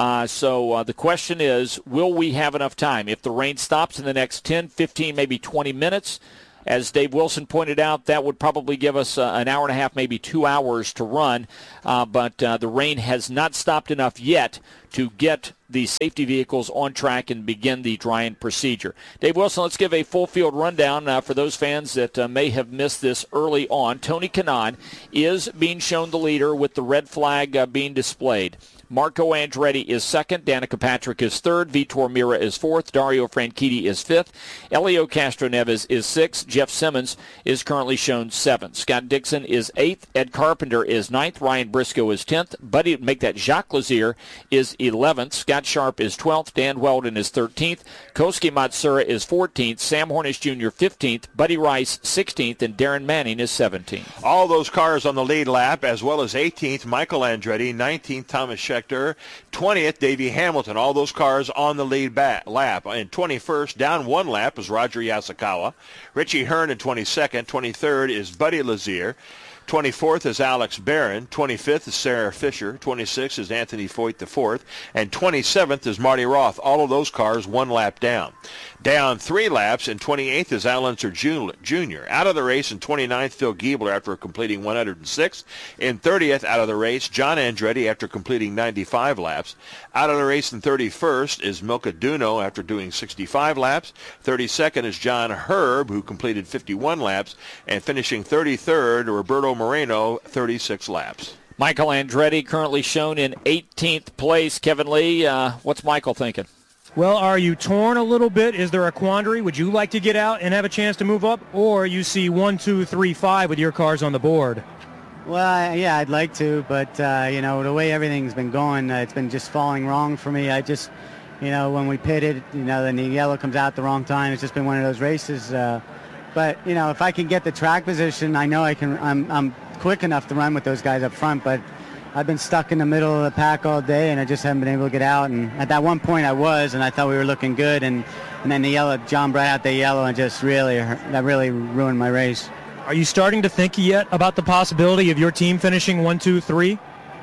So the question is, will we have enough time? If the rain stops in the next 10, 15, maybe 20 minutes, as Dave Wilson pointed out, that would probably give us an hour and a half, maybe 2 hours to run. But the rain has not stopped enough yet to get the safety vehicles on track and begin the drying procedure. Dave Wilson, let's give a full field rundown for those fans that may have missed this early on. Tony Kanaan is being shown the leader with the red flag being displayed. Marco Andretti is second. Danica Patrick is third. Vitor Mira is fourth. Dario Franchitti is fifth. Elio Castroneves is sixth. Jeff Simmons is currently shown seventh. Scott Dixon is eighth. Ed Carpenter is ninth. Ryan Briscoe is 10th. Jacques Lazier is 11th. Scott Sharp is 12th. Dan Wheldon is 13th. Koski Matsura is 14th. Sam Hornish Jr. 15th. Buddy Rice 16th. And Darren Manning is 17th. All those cars on the lead lap, as well as 18th, Michael Andretti, 19th, Thomas Schechter, 20th, Davey Hamilton. All those cars on the lead lap. And 21st, down one lap, is Roger Yasukawa. Richie Hearn in 22nd. 23rd is Buddy Lazier. 24th is Alex Barron. 25th is Sarah Fisher. 26th is Anthony Foyt IV. And 27th is Marty Roth. All of those cars one lap down. Down 3 laps, and 28th is Al Unser Jr. Out of the race in 29th, Phil Giebler after completing 106. In 30th, out of the race, John Andretti after completing 95 laps. Out of the race in 31st is Milka Duno after doing 65 laps. 32nd is John Herb, who completed 51 laps. And finishing 33rd, Roberto Moreno, 36 laps. Michael Andretti currently shown in 18th place. Kevin Lee, what's Michael thinking? Well, are you torn a little bit? Is there a quandary? Would you like to get out and have a chance to move up? Or you see 1, 2, 3, 5 with your cars on the board? Well, yeah, I'd like to, but, the way everything's been going, it's been just falling wrong for me. I just, when we pitted, then the yellow comes out the wrong time. It's just been one of those races. But, if I can get the track position, I know I can. I'm quick enough to run with those guys up front, but I've been stuck in the middle of the pack all day, and I just haven't been able to get out. And at that one point I was, and I thought we were looking good, and then the yellow, John brought out the yellow, and just that really ruined my race. Are you starting to think yet about the possibility of your team finishing 1, 2, 3?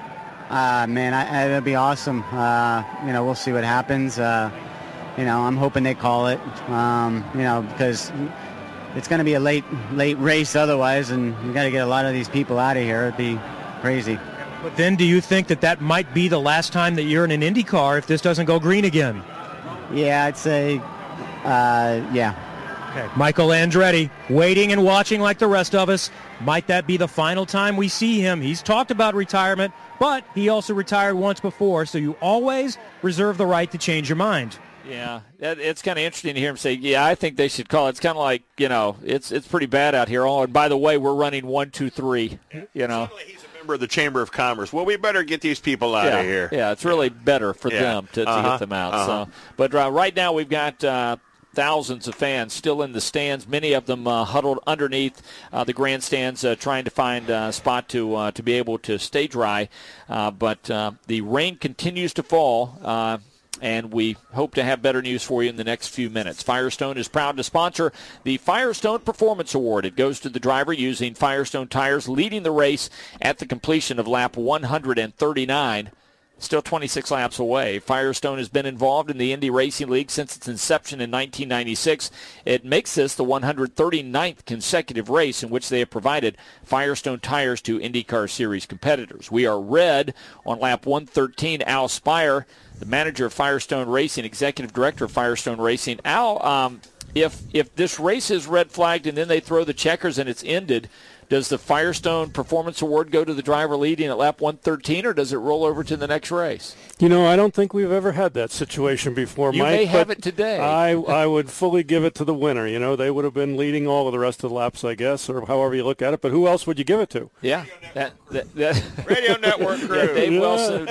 Man, that'd be awesome. We'll see what happens. I'm hoping they call it, because it's going to be a late race otherwise, and you got to get a lot of these people out of here. It'd be crazy. But then do you think that might be the last time that you're in an Indy car if this doesn't go green again? Yeah, I'd say, yeah. Okay. Michael Andretti, waiting and watching like the rest of us. Might that be the final time we see him? He's talked about retirement, but he also retired once before, so you always reserve the right to change your mind. Yeah, it's kind of interesting to hear him say, yeah, I think they should call it. It's kind of like, it's pretty bad out here. Oh, and by the way, we're running 1, 2, 3, He's a member of the Chamber of Commerce. Well, we better get these people out of here. Yeah, it's really better for them to get them out. So, but right now we've got thousands of fans still in the stands, many of them huddled underneath the grandstands trying to find a spot to be able to stay dry. But the rain continues to fall. And we hope to have better news for you in the next few minutes. Firestone is proud to sponsor the Firestone Performance Award. It goes to the driver using Firestone tires, leading the race at the completion of lap 139. Still 26 laps away. Firestone has been involved in the Indy Racing League since its inception in 1996. It makes this the 139th consecutive race in which they have provided Firestone tires to IndyCar Series competitors. We are red on lap 113. Al Spire, the manager of Firestone Racing, executive director of Firestone Racing. Al, if this race is red flagged and then they throw the checkers and it's ended, does the Firestone Performance Award go to the driver leading at lap 113, or does it roll over to the next race? You know, I don't think we've ever had that situation before, Mike. You may have it today. I would fully give it to the winner. You know, they would have been leading all of the rest of the laps, I guess, or however you look at it. But who else would you give it to? Yeah. Radio Network crew. Dave Wilson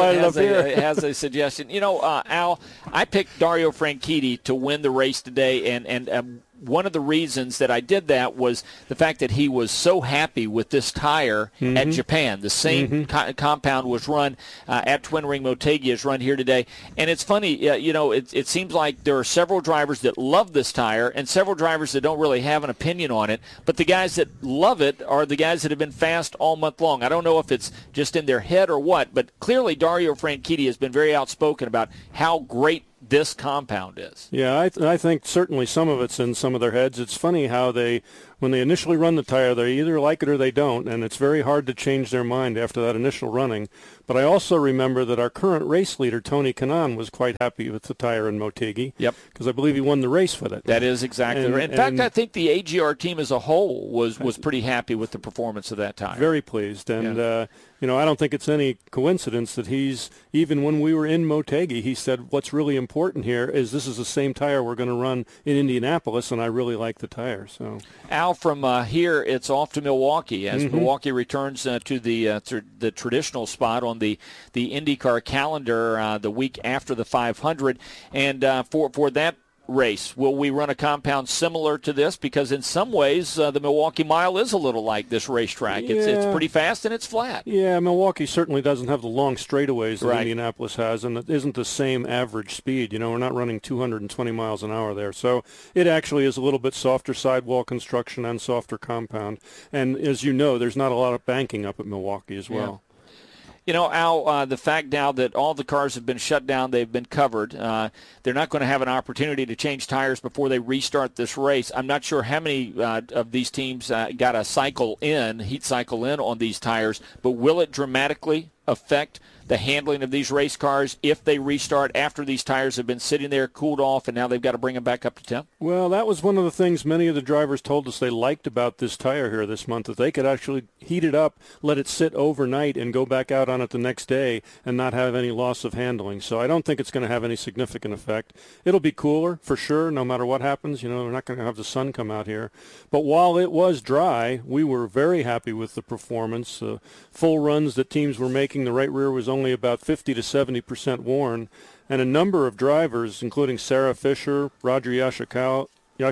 has a suggestion. You know, Al, I picked Dario Franchitti to win the race today, and one of the reasons that I did that was the fact that he was so happy with this tire at Japan. The same compound was run at Twin Ring Motegi is run here today. And it's funny, you know, it seems like there are several drivers that love this tire and several drivers that don't really have an opinion on it. But the guys that love it are the guys that have been fast all month long. I don't know if it's just in their head or what, but clearly Dario Franchitti has been very outspoken about how great this compound is. Yeah, I think certainly some of it's in some of their heads. It's funny how when they initially run the tire, they either like it or they don't, and it's very hard to change their mind after that initial running. But I also remember that our current race leader, Tony Kanaan, was quite happy with the tire in Motegi. Yep. Because I believe he won the race with it. That is exactly right. In fact, I think the AGR team as a whole was pretty happy with the performance of that tire. Very pleased. And, you know, I don't think it's any coincidence that even when we were in Motegi, he said what's really important here is this is the same tire we're going to run in Indianapolis, and I really like the tire. So, Al, from here, it's off to Milwaukee as Milwaukee returns to the traditional spot on the IndyCar calendar the week after the 500. And for that race, will we run a compound similar to this? Because in some ways, the Milwaukee Mile is a little like this racetrack. Yeah. It's pretty fast and it's flat. Yeah, Milwaukee certainly doesn't have the long straightaways that Indianapolis has, and it isn't the same average speed. You know, we're not running 220 miles an hour there. So it actually is a little bit softer sidewall construction and softer compound. And as you know, there's not a lot of banking up at Milwaukee as well. Yeah. You know, Al, the fact now that all the cars have been shut down, they've been covered, they're not going to have an opportunity to change tires before they restart this race. I'm not sure how many of these teams got a heat cycle in on these tires, but will it dramatically affect the handling of these race cars if they restart after these tires have been sitting there, cooled off, and now they've got to bring them back up to temp? Well, that was one of the things many of the drivers told us they liked about this tire here this month, that they could actually heat it up, let it sit overnight, and go back out on it the next day and not have any loss of handling. So I don't think it's going to have any significant effect. It'll be cooler for sure, no matter what happens. You know, we're not going to have the sun come out here. But while it was dry, we were very happy with the performance. Full runs that teams were making, the right rear was only about 50 to 70% worn, and a number of drivers, including Sarah Fisher, Roger Yashikawa,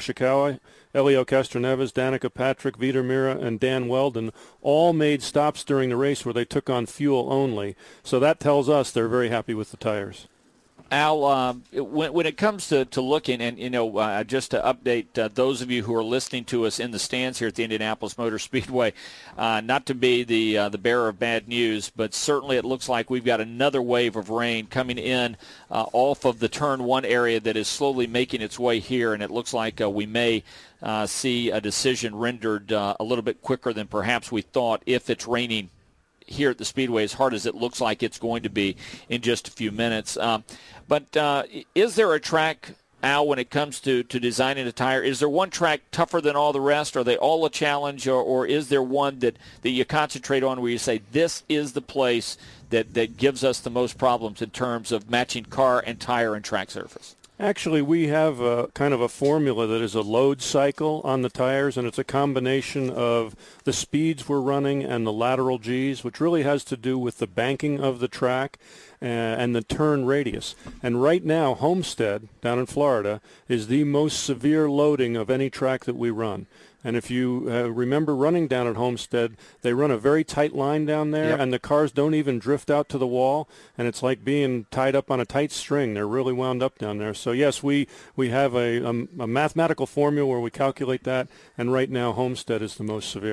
Elio Castroneves, Danica Patrick, Vitor Mira, and Dan Weldon, all made stops during the race where they took on fuel only. So that tells us they're very happy with the tires. Al, when it comes to looking, and, you know, just to update those of you who are listening to us in the stands here at the Indianapolis Motor Speedway, not to be the bearer of bad news, but certainly it looks like we've got another wave of rain coming in off of the Turn 1 area that is slowly making its way here, and it looks like we may see a decision rendered a little bit quicker than perhaps we thought if it's raining here at the Speedway as hard as it looks like it's going to be in just a few minutes. But is there a track, Al, when it comes to designing a tire, is there one track tougher than all the rest? Are they all a challenge, or is there one that you concentrate on where you say this is the place that gives us the most problems in terms of matching car and tire and track surface? Actually, we have a kind of a formula that is a load cycle on the tires, and it's a combination of the speeds we're running and the lateral Gs, which really has to do with the banking of the track and the turn radius. And right now, Homestead, down in Florida, is the most severe loading of any track that we run. And if you remember running down at Homestead, they run a very tight line down there, and the cars don't even drift out to the wall, and it's like being tied up on a tight string. They're really wound up down there. So, yes, we have a mathematical formula where we calculate that, and right now Homestead is the most severe.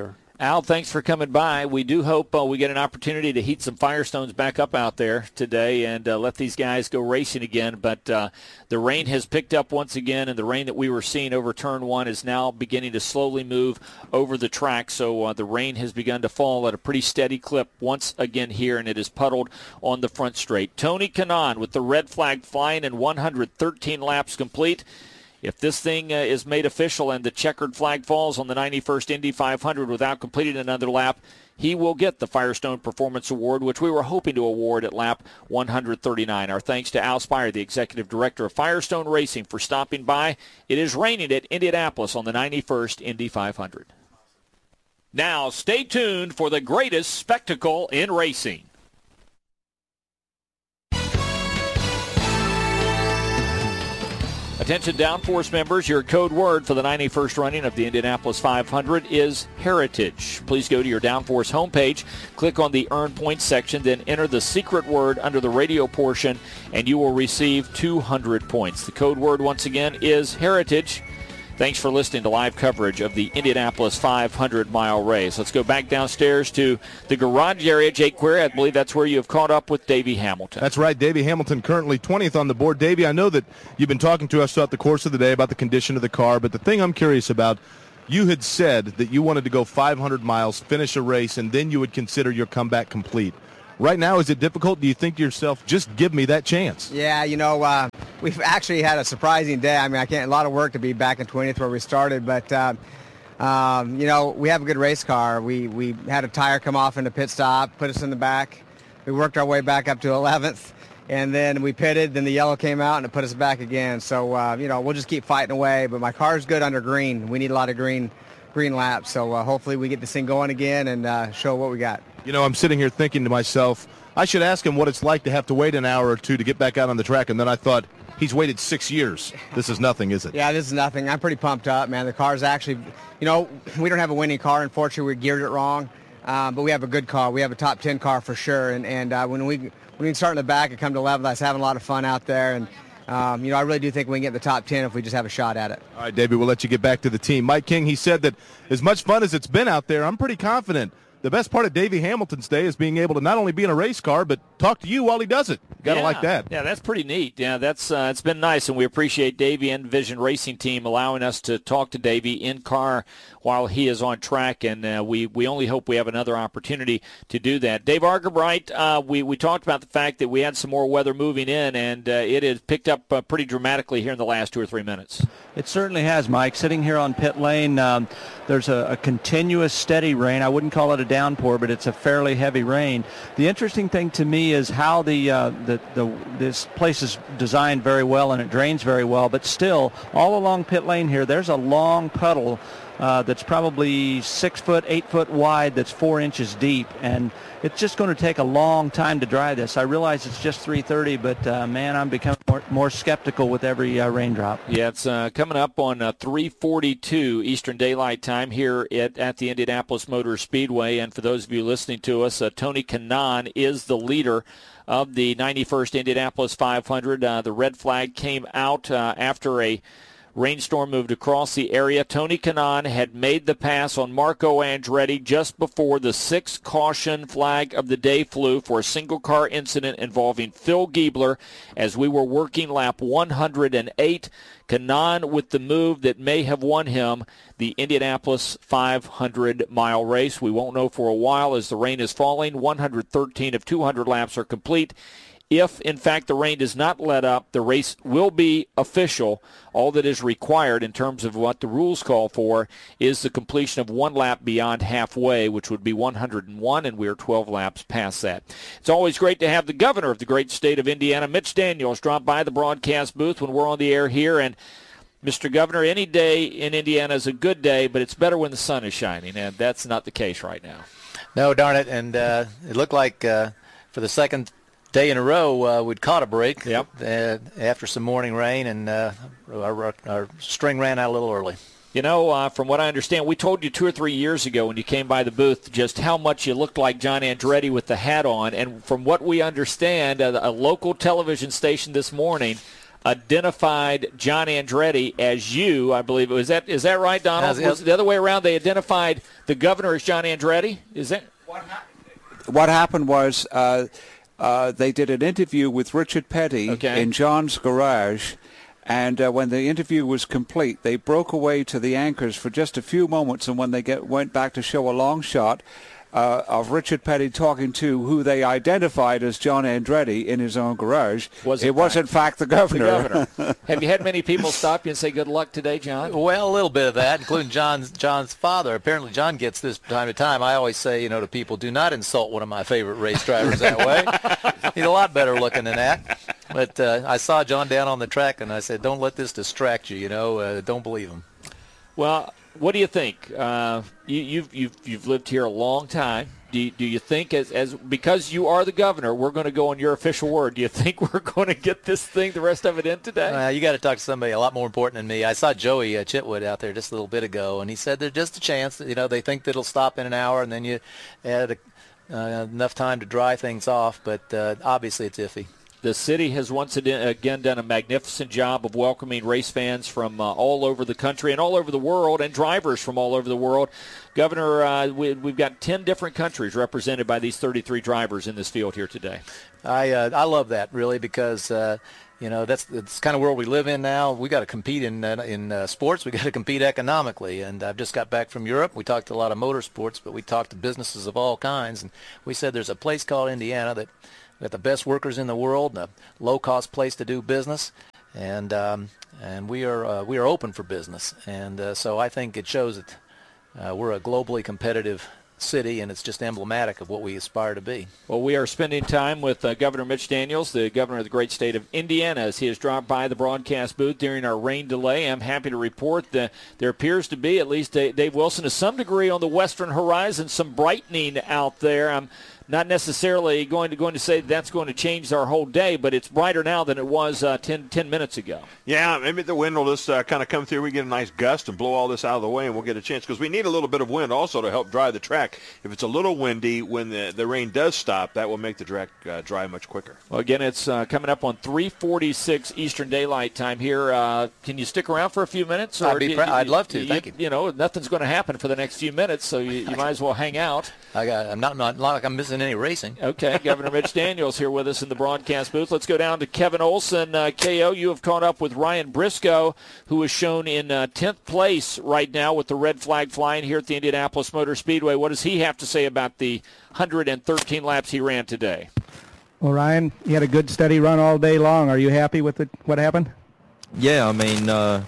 Al, thanks for coming by. We do hope we get an opportunity to heat some Firestones back up out there today and let these guys go racing again. But the rain has picked up once again, and the rain that we were seeing over Turn 1 is now beginning to slowly move over the track. So the rain has begun to fall at a pretty steady clip once again here, and it is puddled on the front straight. Tony Kanaan with the red flag flying and 113 laps complete. If this thing is made official and the checkered flag falls on the 91st Indy 500 without completing another lap, he will get the Firestone Performance Award, which we were hoping to award at lap 139. Our thanks to Al Spire, the Executive Director of Firestone Racing, for stopping by. It is raining at Indianapolis on the 91st Indy 500. Now, stay tuned for the greatest spectacle in racing. Attention downforce members, your code word for the 91st running of the Indianapolis 500 is Heritage. Please go to your downforce homepage, click on the Earn Points section, then enter the secret word under the radio portion, and you will receive 200 points. The code word, once again, is Heritage. Thanks for listening to live coverage of the Indianapolis 500-mile race. Let's go back downstairs to the garage area. Jake Query, I believe that's where you have caught up with Davey Hamilton. That's right. Davey Hamilton currently 20th on the board. Davey, I know that you've been talking to us throughout the course of the day about the condition of the car, but the thing I'm curious about, you had said that you wanted to go 500 miles, finish a race, and then you would consider your comeback complete. Right now, is it difficult? Do you think to yourself, just give me that chance? Yeah, we've actually had a surprising day. I mean, a lot of work to be back in 20th where we started, but, we have a good race car. We had a tire come off in the pit stop, put us in the back. We worked our way back up to 11th, and then we pitted, then the yellow came out, and it put us back again. So, we'll just keep fighting away, but my car's good under green. We need a lot of green laps, so hopefully we get this thing going again and show what we got. I'm sitting here thinking to myself, I should ask him what it's like to have to wait an hour or two to get back out on the track, and then I thought, he's waited 6 years. This is nothing, is it? Yeah, this is nothing. I'm pretty pumped up, man. The car's actually, we don't have a winning car. Unfortunately, we geared it wrong, but we have a good car. We have a top 10 car for sure, and when we start in the back and come to 11th, I was having a lot of fun out there, and I really do think we can get in the top 10 if we just have a shot at it. All right, Davey, we'll let you get back to the team. Mike King, he said that as much fun as it's been out there, I'm pretty confident the best part of Davey Hamilton's day is being able to not only be in a race car, but talk to you while he does it. Got to like that. Yeah, that's pretty neat. Yeah, that's it's been nice, and we appreciate Davey and Vision Racing Team allowing us to talk to Davey in car while he is on track, and we only hope we have another opportunity to do that. Dave Argabright, we talked about the fact that we had some more weather moving in, and it has picked up pretty dramatically here in the last 2 or 3 minutes. It certainly has, Mike. Sitting here on pit lane, there's a continuous steady rain. I wouldn't call it a downpour, but it's a fairly heavy rain. The interesting thing to me is how this place is designed very well and it drains very well, but still, all along pit lane here, there's a long puddle that's probably 6 foot, 8 foot wide, that's 4 inches deep, and it's just going to take a long time to dry this. I realize it's just 3:30, but man, I'm becoming more skeptical with every raindrop. Yeah, it's coming up on 3:42 Eastern Daylight Time here at the Indianapolis Motor Speedway, and for those of you listening to us, Tony Kanaan is the leader of the 91st Indianapolis 500. The red flag came out after a rainstorm moved across the area. Tony Kanaan had made the pass on Marco Andretti just before the 6th caution flag of the day flew for a single-car incident involving Phil Giebler as we were working lap 108. Kanaan with the move that may have won him the Indianapolis 500-mile race. We won't know for a while as the rain is falling. 113 of 200 laps are complete. If, in fact, the rain does not let up, the race will be official. All that is required in terms of what the rules call for is the completion of one lap beyond halfway, which would be 101, and we are 12 laps past that. It's always great to have the governor of the great state of Indiana, Mitch Daniels, drop by the broadcast booth when we're on the air here. And, Mr. Governor, any day in Indiana is a good day, but it's better when the sun is shining, and that's not the case right now. No, darn it, and it looked like for the second day in a row, we'd caught a break after some morning rain, and our string ran out a little early. From what I understand, we told you 2 or 3 years ago when you came by the booth just how much you looked like John Andretti with the hat on, and from what we understand, a local television station this morning identified John Andretti as you, I believe. Is that right, Donald? Was it the other way around? They identified the governor as John Andretti? Is that what happened was they did an interview with Richard Petty in John's garage, and when the interview was complete, they broke away to the anchors for just a few moments, and when they went back to show a long shot of Richard Petty talking to who they identified as John Andretti in his own garage, it was in fact the governor. Have you had many people stop you and say good luck today, John? Well, a little bit of that, including John's father. Apparently John gets this from time to time. I always say, to people, do not insult one of my favorite race drivers that way. He's a lot better looking than that. But I saw John down on the track, and I said, don't let this distract you, don't believe him. Well, what do you think? You've lived here a long time. Do you think, as because you are the governor, we're going to go on your official word, do you think we're going to get this thing, the rest of it in today? You got to talk to somebody a lot more important than me. I saw Joey Chitwood out there just a little bit ago, and he said there's just a chance that, they think that it'll stop in an hour, and then you add enough time to dry things off, but obviously it's iffy. The city has once again done a magnificent job of welcoming race fans from all over the country and all over the world, and drivers from all over the world. Governor, we've got 10 different countries represented by these 33 drivers in this field here today. I love that, really, because that's the kind of world we live in now. We got to compete in sports. We got to compete economically. And I've just got back from Europe. We talked a lot of motorsports, but we talked to businesses of all kinds. And we said there's a place called Indiana that got the best workers in the world, a low-cost place to do business, and we are open for business. And so I think it shows that we're a globally competitive city, and it's just emblematic of what we aspire to be. Well, we are spending time with Governor Mitch Daniels, the governor of the great state of Indiana, as he has dropped by the broadcast booth during our rain delay. I'm happy to report that there appears to be, at least Dave Wilson, to some degree on the western horizon, some brightening out there. I'm not necessarily going to say that's going to change our whole day, but it's brighter now than it was 10 minutes ago. Yeah, maybe the wind will just kind of come through. We get a nice gust and blow all this out of the way, and we'll get a chance, because we need a little bit of wind also to help dry the track. If it's a little windy when the rain does stop, that will make the track dry much quicker. Well, again, it's coming up on 3:46 Eastern Daylight Time here. Can you stick around for a few minutes? Or I'd love to. Thank you. Nothing's going to happen for the next few minutes, so you might as well hang out. I'm not like I'm missing any racing. Okay, Governor Mitch Daniels here with us in the broadcast booth. Let's go down to Kevin Olson. KO, you have caught up with Ryan Briscoe, who is shown in 10th place right now with the red flag flying here at the Indianapolis Motor Speedway. What does he have to say about the 113 laps he ran today? Well, Ryan, you had a good, steady run all day long. Are you happy with what happened? Yeah, I mean,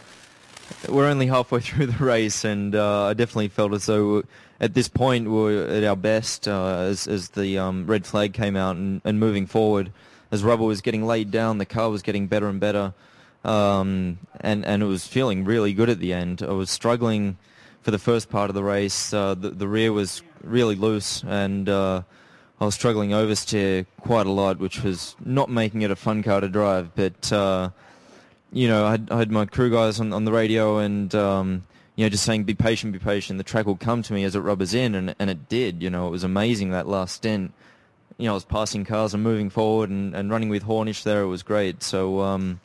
we're only halfway through the race, and I definitely felt as though at this point we were at our best as the red flag came out and moving forward. As rubber was getting laid down, the car was getting better and better, and it was feeling really good at the end. I was struggling for the first part of the race. The rear was really loose, and I was struggling oversteer quite a lot, which was not making it a fun car to drive. But I had my crew guys on the radio, and just saying, be patient, the track will come to me as it rubbers in, and it did. It was amazing, that last stint. I was passing cars and moving forward and running with Hornish there. It was great. So,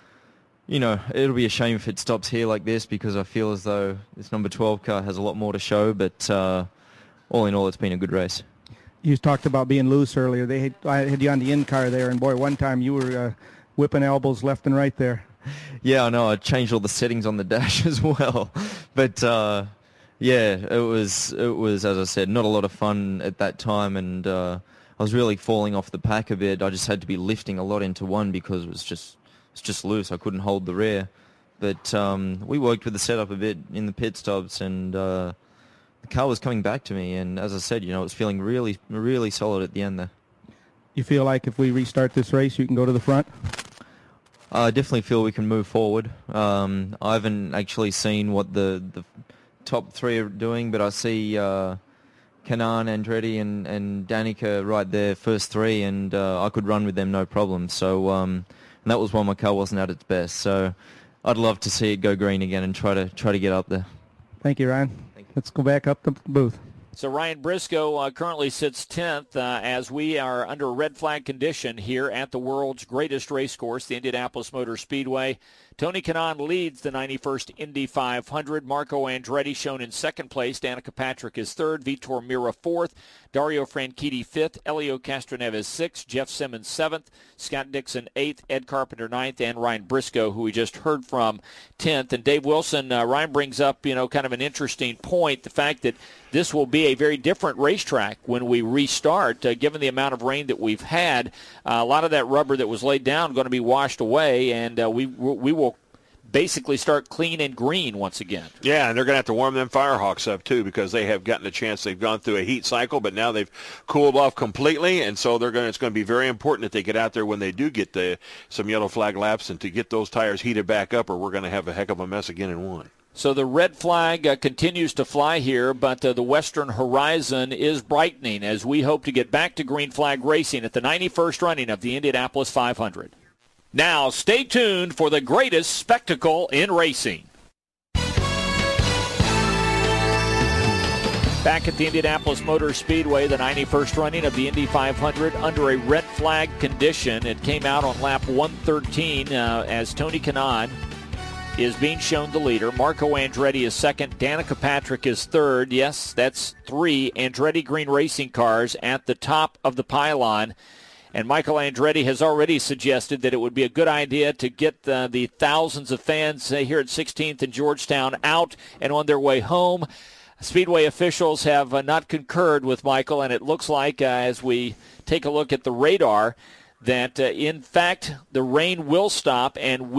it'll be a shame if it stops here like this, because I feel as though this number 12 car has a lot more to show, but all in all, it's been a good race. You talked about being loose earlier. I had you on the in-car there, and boy, one time you were whipping elbows left and right there. Yeah, I know. I changed all the settings on the dash as well. But, it was, as I said, not a lot of fun at that time, and I was really falling off the pack a bit. I just had to be lifting a lot into one because it's just loose. I couldn't hold the rear. But we worked with the setup a bit in the pit stops, and the car was coming back to me. And as I said, it was feeling really, really solid at the end there. You feel like if we restart this race, you can go to the front? I definitely feel we can move forward. I haven't actually seen what the top three are doing, but I see Kanaan, Andretti, and Danica right there, first three, and I could run with them no problem. So and that was when my car wasn't at its best. So I'd love to see it go green again and try to get up there. Thank you, Ryan. Let's go back up the booth. So Ryan Briscoe currently sits 10th as we are under a red flag condition here at the world's greatest race course, the Indianapolis Motor Speedway. Tony Kanaan leads the 91st Indy 500. Marco Andretti shown in second place. Danica Patrick is third. Vitor Mira fourth. Dario Franchitti fifth. Elio Castroneves sixth. Jeff Simmons seventh. Scott Dixon eighth. Ed Carpenter ninth. And Ryan Briscoe, who we just heard from, 10th. And Dave Wilson, Ryan brings up, kind of an interesting point, the fact that this will be a very different racetrack when we restart, given the amount of rain that we've had. A lot of that rubber that was laid down going to be washed away, and we will basically start clean and green once again. Yeah, and they're going to have to warm them Firehawks up, too, because they have gotten a chance. They've gone through a heat cycle, but now they've cooled off completely, and so it's going to be very important that they get out there when they do get some yellow flag laps and to get those tires heated back up, or we're going to have a heck of a mess again in one. So the red flag continues to fly here, but the western horizon is brightening as we hope to get back to green flag racing at the 91st running of the Indianapolis 500. Now, stay tuned for the greatest spectacle in racing. Back at the Indianapolis Motor Speedway, the 91st running of the Indy 500 under a red flag condition. It came out on lap 113 as Tony Kanaan is being shown the leader. Marco Andretti is second. Danica Patrick is third. Yes, that's three Andretti Green Racing cars at the top of the pylon. And Michael Andretti has already suggested that it would be a good idea to get the thousands of fans here at 16th and Georgetown out and on their way home. Speedway officials have not concurred with Michael, and it looks like, as we take a look at the radar, that in fact the rain will stop and